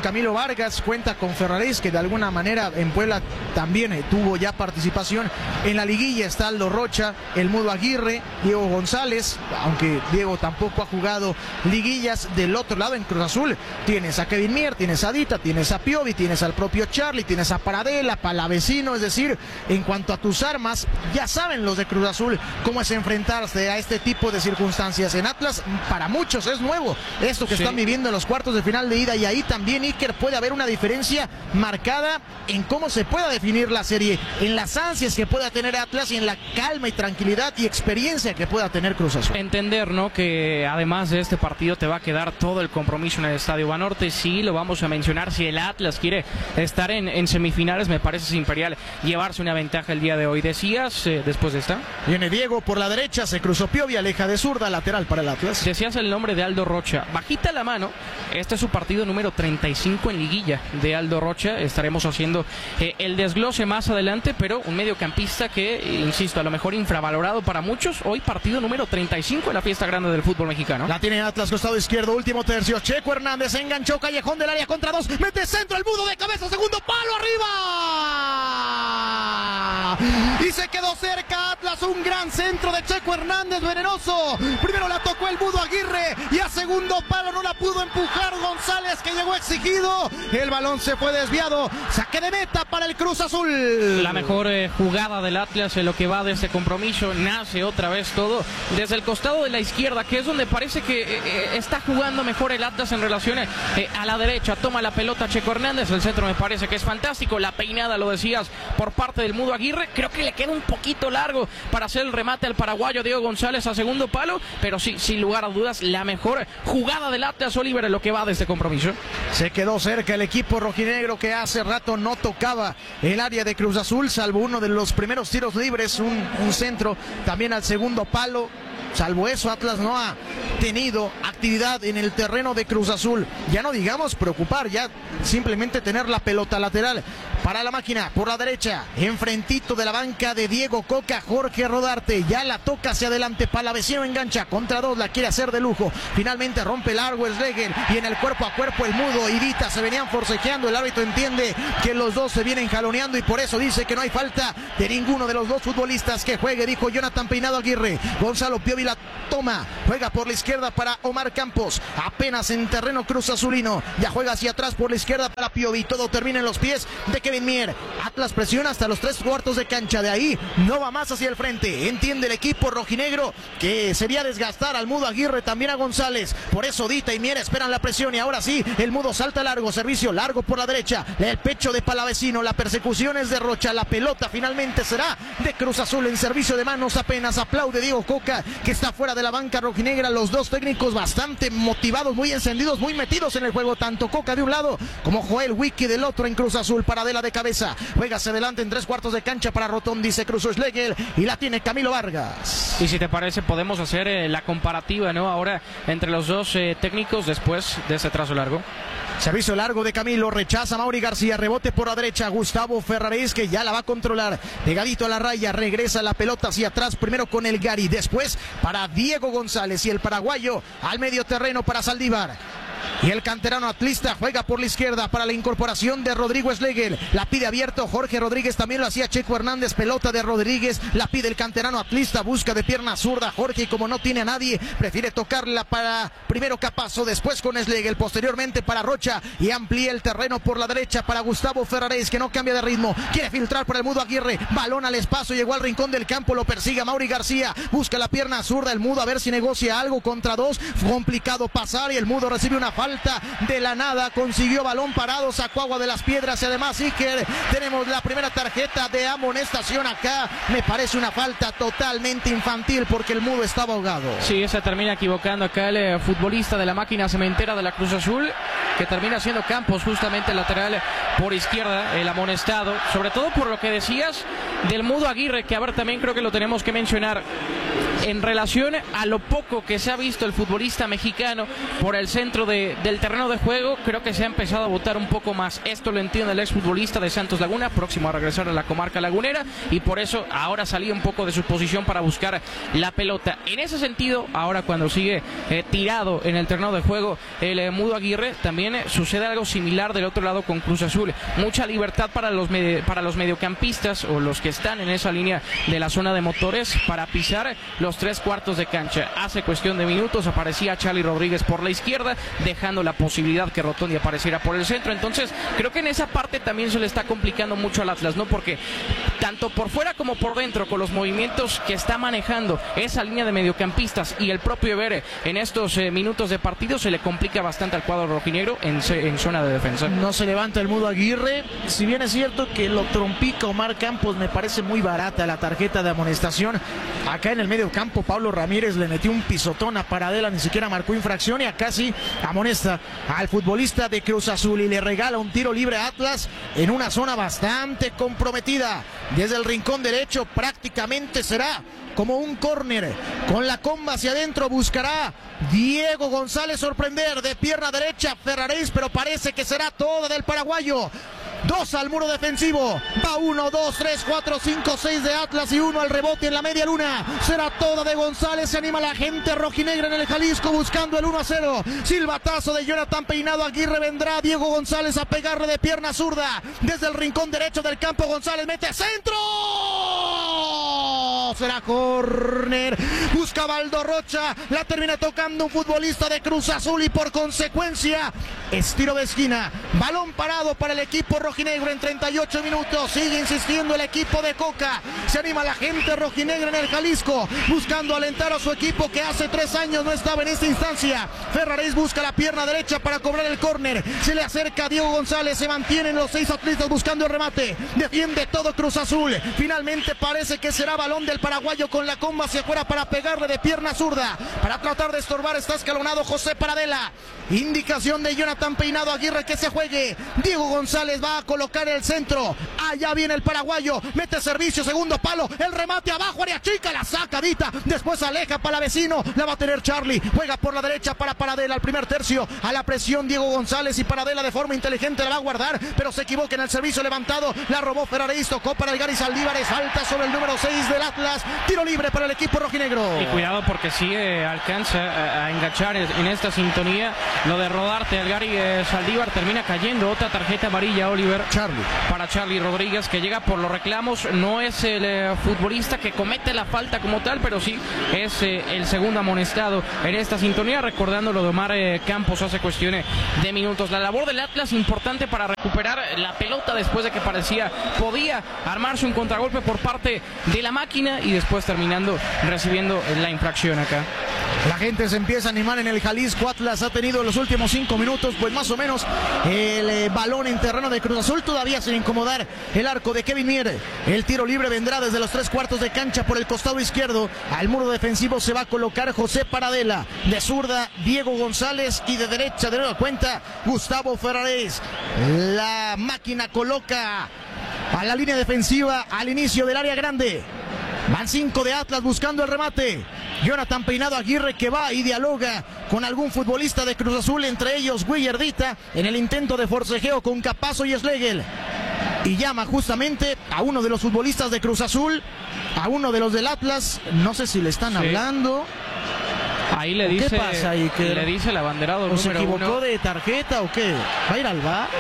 Camilo Vargas, cuenta con Ferraréis, que de alguna manera en Puebla también eh, tuvo ya participación. En la liguilla está Aldo Rocha, el Mudo Aguirre, Diego González, aunque Diego tampoco ha jugado liguillas. Del otro lado, en Cruz Azul, tienes a Kevin Mier, tienes a Dita, tienes a Piovi, tienes al propio Charlie, tienes a Paradela, Palavecino. Es decir, en cuanto a tus armas, ya saben los de Cruz Azul cómo es enfrentarse a este tipo de circunstancias. En Atlas, para muchos es nuevo esto que sí. están viviendo en los cuartos de final de ida, y ahí también, Iker, puede haber una diferencia marcada en cómo se pueda definir la serie, en las ansias que pueda tener Atlas y en la calma y tranquilidad y experiencia que pueda tener Cruz Azul. Entender, ¿no?, que además de este partido te va a quedar todo el compromiso en el Estadio Banorte. Sí, lo vamos a mencionar, si el Atlas quiere estar en, en semifinales, me parece imperial llevarse una ventaja el día de hoy. Decías, eh, después de esta, viene Diego por la derecha, se cruzó Piovi, aleja de zurda, lateral para el Atlas. Decías el nombre de Aldo Rocha, bajita la mano, este es su partido número treinta y cinco en liguilla de Aldo Rocha. Estaremos haciendo eh, el desglose más adelante, pero un mediocampista que, eh, insisto, a lo mejor infravalorado para muchos. Hoy partido número treinta y cinco en la fiesta grande del fútbol mexicano. La tiene Atlas, costado izquierdo, último tercio, Checo Hernández enganchó, callejón del área contra dos, mete centro, el Mudo de cabeza, segundo palo, arriba, y se quedó cerca Atlas. Un gran centro de Checo Hernández, venenoso. Primero la tocó el Mudo Aguirre y a segundo palo no la pudo empujar González, que llegó exigido. El balón se fue desviado. Saque de meta para el Cruz Azul. La mejor eh, jugada del Atlas en lo que va de este compromiso. Nace otra vez todo desde el costado de la izquierda, que es donde parece que eh, está jugando mejor el Atlas en relación eh, a la derecha. Toma la pelota Checo Hernández. El centro me parece que es fantástico. La peinada, lo decías, por parte del Mudo Aguirre. Creo que le queda un poquito largo para hacer el remate al paraguayo Diego González a segundo palo, pero sí, sin lugar a dudas, la mejor jugada del Atlas, Oliver, en lo que va de este compromiso. Se quedó cerca el equipo rojinegro, que hace rato no tocaba el área de Cruz Azul, salvo uno de los primeros tiros libres, un, un centro también al segundo palo. Salvo eso, Atlas no ha tenido actividad en el terreno de Cruz Azul. Ya no digamos preocupar, ya simplemente tener la pelota lateral para la máquina por la derecha, enfrentito de la banca de Diego Coca, Jorge Rodarte. Ya la toca hacia adelante, Palavecino engancha contra dos, la quiere hacer de lujo. Finalmente rompe largo el Schlegel y en el cuerpo a cuerpo el Mudo y Dita se venían forcejeando. El árbitro entiende que los dos se vienen jaloneando y por eso dice que no hay falta de ninguno de los dos futbolistas. Que juegue, dijo Jonathan Peinado Aguirre. Gonzalo Piovi la toma, juega por la izquierda para Omar Campos, apenas en terreno Cruz Azulino, ya juega hacia atrás por la izquierda para Piovi, todo termina en los pies de Kevin Mier. Atlas presiona hasta los tres cuartos de cancha, de ahí no va más hacia el frente. Entiende el equipo rojinegro que sería desgastar al Mudo Aguirre, también a González, por eso Dita y Mier esperan la presión y ahora sí, el Mudo salta largo, servicio largo por la derecha, el pecho de Palavecino, la persecución es de Rocha, la pelota finalmente será de Cruz Azul en servicio de manos, apenas aplaude Diego Coca, que está fuera de la banca rojinegra. Los dos técnicos bastante motivados, muy encendidos, muy metidos en el juego, tanto Coca de un lado como Joel Wiki del otro en Cruz Azul. Paradela de cabeza, juega hacia adelante en tres cuartos de cancha para Rotondi, se cruzó Schlegel y la tiene Camilo Vargas. Y si te parece podemos hacer eh, la comparativa, ¿no?, ahora entre los dos eh, técnicos después de ese trazo largo. Servicio largo de Camilo, rechaza Mauri García, rebote por la derecha, Gustavo Ferraréis, que ya la va a controlar, pegadito a la raya, regresa la pelota hacia atrás, primero con el Gary, después para Diego González y el paraguayo al medio terreno para Saldívar. Y el canterano atlista juega por la izquierda para la incorporación de Rodrigo Schlegel. La pide abierto Jorge Rodríguez, también lo hacía Checo Hernández. Pelota de Rodríguez, la pide el canterano atlista, busca de pierna zurda Jorge y como no tiene a nadie, prefiere tocarla para primero Capazo, después con Schlegel, posteriormente para Rocha y amplía el terreno por la derecha para Gustavo Ferraréis, que no cambia de ritmo, quiere filtrar para el Mudo Aguirre, balón al espacio, llegó al rincón del campo, lo persigue a Mauri García, busca la pierna zurda el Mudo a ver si negocia algo contra dos, complicado pasar y el Mudo recibe una falta de la nada, consiguió balón parado, sacó agua de las piedras y además Iker, tenemos la primera tarjeta de amonestación acá, me parece una falta totalmente infantil porque el Mudo estaba ahogado. Sí, se termina equivocando acá el eh, futbolista de la máquina cementera de la Cruz Azul, que termina siendo Campos, justamente el lateral por izquierda, el amonestado, sobre todo por lo que decías del Mudo Aguirre, que a ver, también creo que lo tenemos que mencionar. en relación a lo poco que se ha visto el futbolista mexicano por el centro de, del terreno de juego, creo que se ha empezado a botar un poco más. Esto lo entiende el exfutbolista de Santos Laguna, próximo a regresar a la comarca lagunera, y por eso ahora salía un poco de su posición para buscar la pelota. En ese sentido, ahora cuando sigue eh, tirado en el terreno de juego el eh, Mudo Aguirre, también eh, sucede algo similar del otro lado con Cruz Azul. Mucha libertad para los, med para los mediocampistas o los que están en esa línea de la zona de motores para pisar los tres cuartos de cancha. Hace cuestión de minutos aparecía Charly Rodríguez por la izquierda, dejando la posibilidad que Rotondi apareciera por el centro. Entonces creo que en esa parte también se le está complicando mucho al Atlas, ¿no? Porque tanto por fuera como por dentro, con los movimientos que está manejando esa línea de mediocampistas y el propio Ebere en estos eh, minutos de partido, se le complica bastante al cuadro rojinegro en, en zona de defensa. No se levanta el Mudo Aguirre, si bien es cierto que lo trompica Omar Campos, me parece muy barata la tarjeta de amonestación. Acá en el medio campo Pablo Ramírez le metió un pisotón a Paradela, ni siquiera marcó infracción, y acá sí amonesta al futbolista de Cruz Azul y le regala un tiro libre a Atlas en una zona bastante comprometida. Desde el rincón derecho prácticamente será como un córner, con la comba hacia adentro buscará Diego González sorprender de pierna derecha Ferraréis, pero parece que será toda del paraguayo. Dos al muro defensivo, va uno, dos, tres, cuatro, cinco, seis de Atlas y uno al rebote en la media luna. Será toda de González, se anima la gente rojinegra en el Jalisco buscando el uno a cero. Silbatazo de Jonathan Peinado, Aguirre vendrá Diego González a pegarle de pierna zurda. Desde el rincón derecho del campo González mete centro. Será córner, busca Baldo Rocha, la termina tocando un futbolista de Cruz Azul y por consecuencia es tiro de esquina. Balón parado para el equipo rojinegro en treinta y ocho minutos. Sigue insistiendo el equipo de Coca. Se anima la gente rojinegra en el Jalisco buscando alentar a su equipo que hace tres años no estaba en esta instancia. Ferraréis busca la pierna derecha para cobrar el córner. Se le acerca a Diego González. Se mantienen los seis atletas buscando el remate. Defiende todo Cruz Azul. Finalmente parece que será balón del paraguayo con la comba hacia afuera para pegarle de pierna zurda. Para tratar de estorbar está escalonado José Paradela. Indicación de Jonathan Peinado, Aguirre que se juegue. Diego González va a colocar el centro. Allá viene el paraguayo. Mete servicio, segundo palo. El remate abajo, área chica, la sacadita. Después aleja para vecino. La va a tener Charly. Juega por la derecha para Paradela. Al primer tercio. A la presión Diego González y Paradela de forma inteligente la va a guardar. Pero se equivoca en el servicio levantado. La robó Ferraréis. Tocó para el Gary Saldívares. Falta sobre el número seis del Atlas. Tiro libre para el equipo rojinegro. Y cuidado porque sí eh, alcanza a, a enganchar en esta sintonía lo de Rodarte. El Gary eh, Saldívar termina cayendo. Otra tarjeta amarilla, Oliver. Charly. Para Charly Rodríguez, que llega por los reclamos. No es el eh, futbolista que comete la falta como tal, pero sí es eh, el segundo amonestado en esta sintonía. Recordando lo de Omar eh, Campos hace cuestiones de minutos. La labor del Atlas importante para recuperar la pelota después de que parecía podía armarse un contragolpe por parte de la máquina y después terminando recibiendo la infracción acá. La gente se empieza a animar en el Jalisco. Atlas ha tenido los últimos cinco minutos, pues más o menos el eh, balón en terreno de Cruz Azul, todavía sin incomodar el arco de Kevin Mier. El tiro libre vendrá desde los tres cuartos de cancha por el costado izquierdo. Al muro defensivo se va a colocar José Paradela. De zurda, Diego González, y de derecha, de nueva cuenta, Gustavo Ferraréis. La máquina coloca a la línea defensiva al inicio del área grande. Van cinco de Atlas buscando el remate. Jonathan Peinado, Aguirre que va y dialoga con algún futbolista de Cruz Azul, entre ellos Guillardita, en el intento de forcejeo con Capazo y Schlegel. Y llama justamente a uno de los futbolistas de Cruz Azul, a uno de los del Atlas. No sé si le están sí. hablando. Ahí le dice, ¿qué pasa ahí? ¿Que le dice el abanderado número uno? ¿Se equivocó uno. de tarjeta o qué? ¿Va a ir al V A R?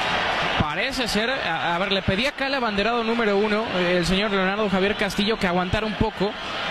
Parece ser, a, a ver, le pedí acá al abanderado número uno, el señor Leonardo Javier Castillo, que aguantara un poco.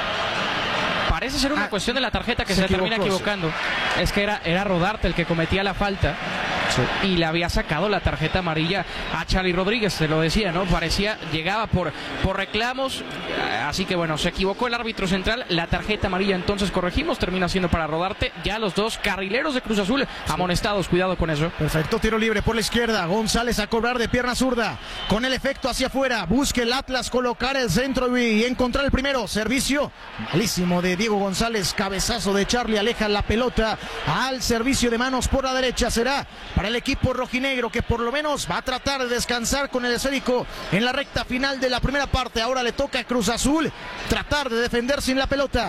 Parece ser una ah, cuestión de la tarjeta que se, se termina equivocando. Sí. Es que era, era Rodarte el que cometía la falta. Sí. Y le había sacado la tarjeta amarilla a Charly Rodríguez, se lo decía, ¿no? Parecía, llegaba por, por reclamos, así que bueno, se equivocó el árbitro central, la tarjeta amarilla entonces corregimos, termina siendo para Rodarte. Ya los dos carrileros de Cruz Azul amonestados, cuidado con eso. Perfecto, tiro libre por la izquierda, González a cobrar de pierna zurda, con el efecto hacia afuera, busca el Atlas colocar el centro y encontrar el primero, servicio malísimo de Diego González, cabezazo de Charly, aleja la pelota al servicio de manos por la derecha, será para el equipo rojinegro, que por lo menos va a tratar de descansar con el esférico en la recta final de la primera parte. Ahora le toca a Cruz Azul tratar de defender sin la pelota.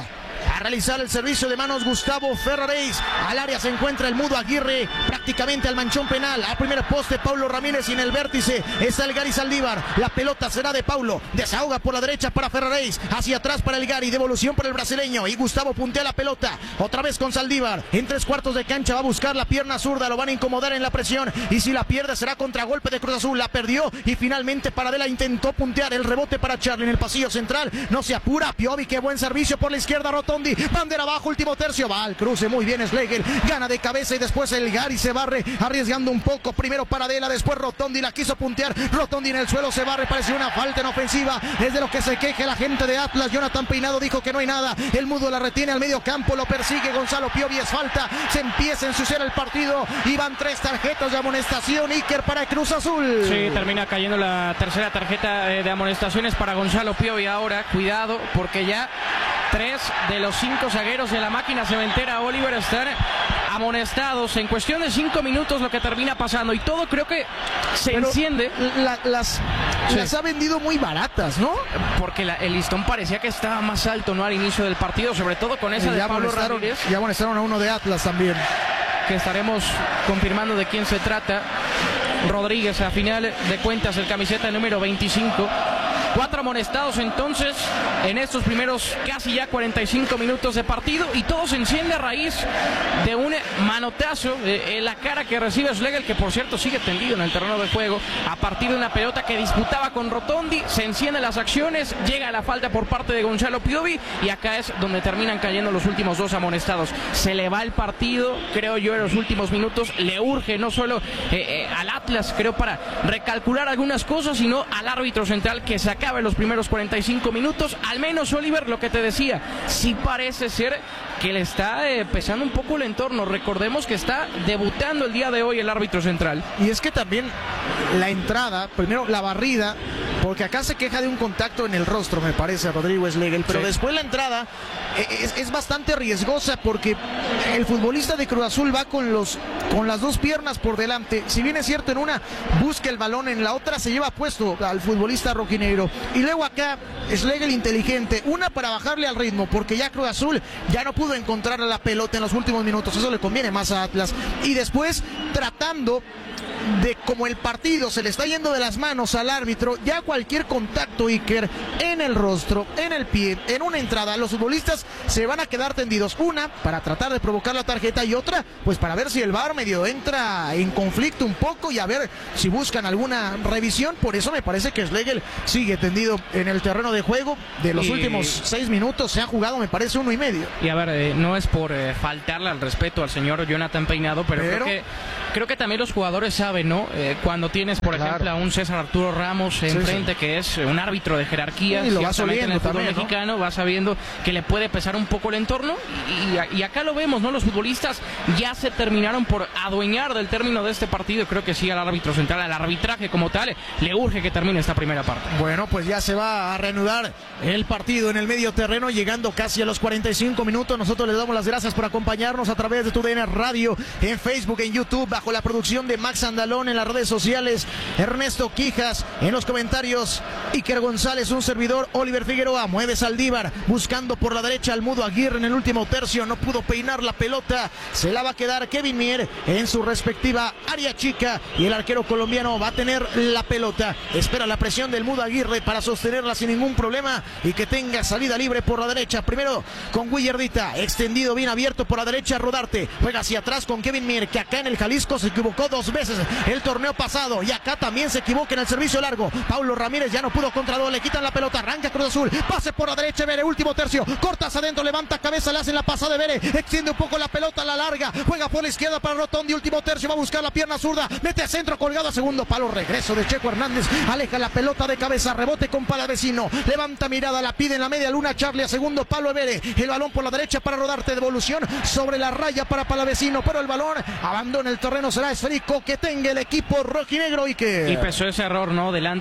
a realizar el servicio de manos Gustavo Ferraréis. Al área se encuentra el Mudo Aguirre, prácticamente al manchón penal. Al primer poste, Paulo Ramírez, y en el vértice está el Gary Saldívar. La pelota será de Paulo. Desahoga por la derecha para Ferraréis. Hacia atrás para el Gary. Devolución para el brasileño. Y Gustavo puntea la pelota. Otra vez con Saldívar. En tres cuartos de cancha va a buscar la pierna zurda. Lo van a incomodar en la presión. Y si la pierde será contragolpe de Cruz Azul. La perdió. Y finalmente Paradela intentó puntear. El rebote para Charlie en el pasillo central. No se apura. Piovi. Qué buen servicio por la izquierda. Rotondi. Bandera abajo. Último tercio. Va al cruce. Muy bien Schlegel. Gana de cabeza y después el Gary se barre. Arriesgando un poco. Primero Paradela. Después Rotondi. La quiso puntear. Rotondi en el suelo se barre. Parece una falta en ofensiva. Es de lo que se queje la gente de Atlas. Jonathan Peinado dijo que no hay nada. El Mudo la retiene al medio campo. Lo persigue Gonzalo Piovi. Es falta. Se empieza a ensuciar el partido. Y van tres tarjetas de amonestación. Iker para Cruz Azul. Sí, termina cayendo la tercera tarjeta de amonestaciones para Gonzalo Piovi. Ahora, cuidado, porque ya tres de los cinco zagueros de la máquina cementera Oliver están amonestados en cuestión de cinco minutos, lo que termina pasando, y todo creo que se Pero enciende. La, las, sí. las ha vendido muy baratas, ¿no? Porque la, el listón parecía que estaba más alto, ¿no? Al inicio del partido, sobre todo con esa y de ya Pablo Ramírez. Ya amonestaron a uno de Atlas también. Que estaremos confirmando de quién se trata. Rodríguez, a final de cuentas, el camiseta número veinticinco. Cuatro amonestados entonces en estos primeros casi ya cuarenta y cinco minutos de partido, y todo se enciende a raíz de un manotazo eh, en la cara que recibe Schlegel, que por cierto sigue tendido en el terreno de juego a partir de una pelota que disputaba con Rotondi. Se encienden las acciones, llega la falta por parte de Gonzalo Piovi, y acá es donde terminan cayendo los últimos dos amonestados. Se le va el partido, creo yo, en los últimos minutos. Le urge no solo eh, eh, al Atlas, creo, para recalcular algunas cosas, sino al árbitro central que saca en los primeros cuarenta y cinco minutos. Al menos, Oliver, lo que te decía, sí parece ser que le está eh, pesando un poco el entorno. Recordemos que está debutando el día de hoy el árbitro central. Y es que también la entrada, primero la barrida, porque acá se queja de un contacto en el rostro, me parece, a Rodrigo Schlegel, pero sí. Después la entrada es, es bastante riesgosa, porque el futbolista de Cruz Azul va con, los, con las dos piernas por delante. Si bien es cierto, en una busca el balón, en la otra se lleva puesto al futbolista rojinegro. Y luego acá Schlegel inteligente, una para bajarle al ritmo, porque ya Cruz Azul ya no pudo encontrar la pelota en los últimos minutos. Eso le conviene más a Atlas. Y después tratando de, como el partido se le está yendo de las manos al árbitro, ya cualquier contacto, Iker, en el rostro, en el pie, en una entrada, los futbolistas se van a quedar tendidos. Una, para tratar de provocar la tarjeta, y otra, pues para ver si el V A R medio entra en conflicto un poco y a ver si buscan alguna revisión. Por eso me parece que Schlegel sigue tendido en el terreno de juego. De los y... últimos seis minutos se ha jugado, me parece, uno y medio. Y a ver, eh, no es por eh, faltarle al respeto al señor Jonathan Peinado, pero, pero... Creo, que, creo que también los jugadores saben, ¿no? Eh, cuando tienes, por claro. ejemplo, a un César Arturo Ramos enfrente, sí, sí. que es un árbitro de jerarquía, sí, lo va en el fútbol también, mexicano, ¿no? Va sabiendo que le puede pesar un poco el entorno, y, y, y acá lo vemos, ¿no? Los futbolistas ya se terminaron por adueñar del término de este partido. Creo que sí, al árbitro central, al arbitraje como tal, le urge que termine esta primera parte. Bueno, pues ya se va a reanudar el partido en el medio terreno, llegando casi a los cuarenta y cinco minutos. Nosotros les damos las gracias por acompañarnos a través de Tu D N Radio, en Facebook, en YouTube, bajo la producción de Max Andalón, en las redes sociales, Ernesto Quijas, en los comentarios, Iker González, un servidor, Oliver Figueroa. Mueve Saldívar, buscando por la derecha al Mudo Aguirre en el último tercio, no pudo peinar la pelota, se la va a quedar Kevin Mier en su respectiva área chica, y el arquero colombiano va a tener la pelota. Espera la presión del Mudo Aguirre para sostenerla sin ningún problema y que tenga salida libre por la derecha. Primero con Willardita, extendido bien abierto por la derecha. Rodarte juega hacia atrás con Kevin Mier, que acá en el Jalisco se equivocó dos veces el torneo pasado, y acá también se equivoca en el servicio largo. Paulo Ramírez ya no pudo contra dos, le quitan la pelota, arranca Cruz Azul, pase por la derecha, Vere, último tercio, cortas adentro, levanta cabeza, le hacen la pasada de Vere, extiende un poco la pelota a la larga, juega por la izquierda para Rotondi, último tercio, va a buscar la pierna zurda, mete a centro, colgado a segundo palo, regreso de Checo Hernández, aleja la pelota de cabeza, rebote con Palavecino, levanta mirada, la pide en la media luna Charlie a segundo palo de Vere, el balón por la derecha para Rodarte, devolución sobre la raya para Palavecino, pero el balón abandona el terreno, será esférico que tenga el equipo rojinegro. Y que y pesó ese error, ¿no? Delante de la línea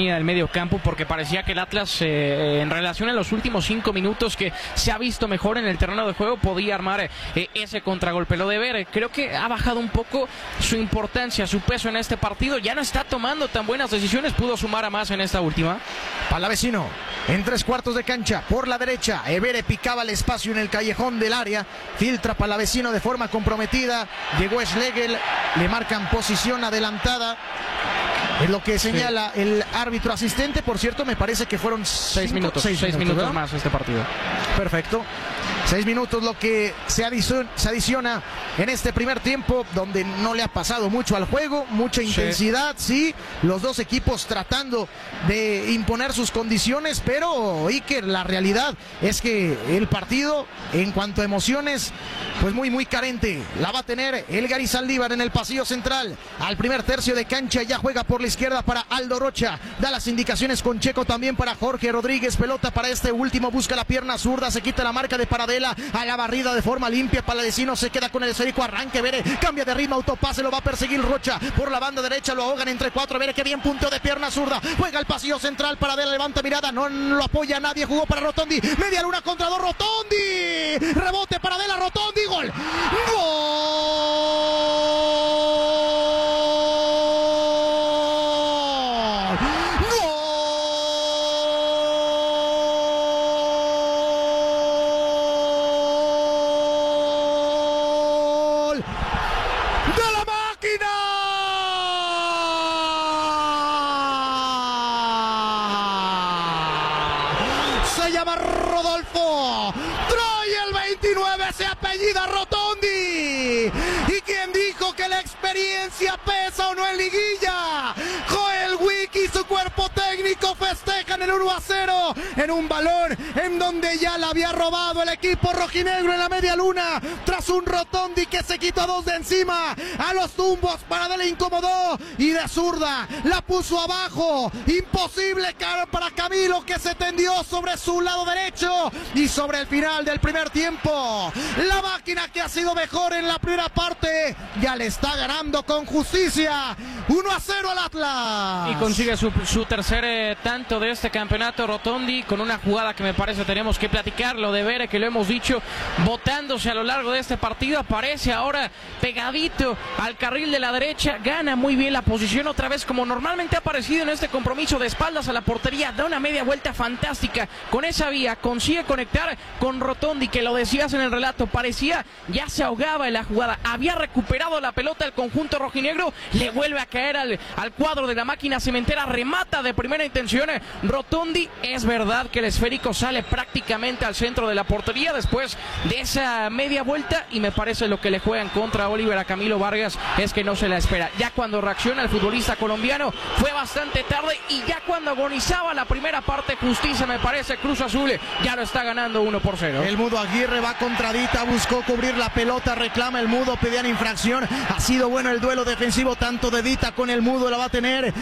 línea del medio campo, porque parecía que el Atlas, eh, en relación a los últimos cinco minutos que se ha visto mejor en el terreno de juego, podía armar eh, ese contragolpe. Lo de ver, creo que ha bajado un poco su importancia, su peso en este partido. Ya no está tomando tan buenas decisiones, pudo sumar a más en esta última. Palavecino en tres cuartos de cancha por la derecha. Evere picaba el espacio en el callejón del área, filtra Palavecino de forma comprometida. Llegó Schlegel, le marcan posición adelantada. Es lo que señala sí. el árbitro asistente. Por cierto, me parece que fueron seis cinco, minutos, seis, seis minutos, minutos más este partido. Perfecto. Seis minutos lo que se adiciona, se adiciona en este primer tiempo, donde no le ha pasado mucho al juego, mucha intensidad, sí, sí los dos equipos tratando de imponer sus condiciones, pero Iker, la realidad es que el partido, en cuanto a emociones, pues muy muy carente. La va a tener el Gary Saldívar en el pasillo central, al primer tercio de cancha, ya juega por la izquierda para Aldo Rocha, da las indicaciones con Checo también para Jorge Rodríguez, pelota para este último, busca la pierna zurda, se quita la marca de Paradela, a la barrida de forma limpia. Palavecino se queda con el esférico, arranque, Vere, cambia de ritmo, autopase, lo va a perseguir Rocha por la banda derecha, lo ahogan entre cuatro, Vere, que bien punteo de pierna zurda, juega el pasillo central, Paradela levanta mirada, no lo apoya nadie, jugó para Rotondi, media luna contra dos, Rotondi, rebote, Paradela, Rotondi, gol, gol. Se llama Rodolfo, trae el veintinueve, se apellida Rotondi. ¿Y quién dijo que la experiencia pesa o no en liguilla? Joel Wiki y su cuerpo técnico festejan el uno a cero en un balón en donde ya la había robado el equipo rojinegro en la media luna, tras un Rotondi que se quitó dos de encima, a los tumbos, Paradela incomodó y de zurda la puso abajo, imposible para Camilo, que se tendió sobre su lado derecho, y sobre el final del primer tiempo, la máquina que ha sido mejor en la primera parte ya le está ganando con justicia uno a cero al Atlas. Y consigue su, su tercer eh, tanto de este campeonato Rotondi, con una jugada que me parece tenemos que platicar, lo de Vere, que lo hemos dicho, botándose a lo largo de este partido, aparece ahora pegadito al carril de la derecha, gana muy bien la posición otra vez como normalmente ha aparecido en este compromiso, de espaldas a la portería, da una media vuelta fantástica con esa vía, consigue conectar con Rotondi, que lo decías en el relato, parecía ya se ahogaba en la jugada, había recuperado la pelota el conjunto rojinegro, le vuelve a caer al, al cuadro de la máquina cementera, remata de primera intención Rotondi. Es verdad que el esférico sale prácticamente al centro de la portería después de esa media vuelta, y me parece lo que le juega en contra a Oliver a Camilo Vargas es que no se la espera. Ya cuando reacciona el futbolista colombiano fue bastante tarde, y ya cuando agonizaba la primera parte, justicia me parece, Cruz Azul ya lo está ganando uno por cero. El Mudo Aguirre va contra Dita, buscó cubrir la pelota, reclama el Mudo, pedían infracción, ha sido bueno el duelo defensivo tanto de Dita con el Mudo, la va a tener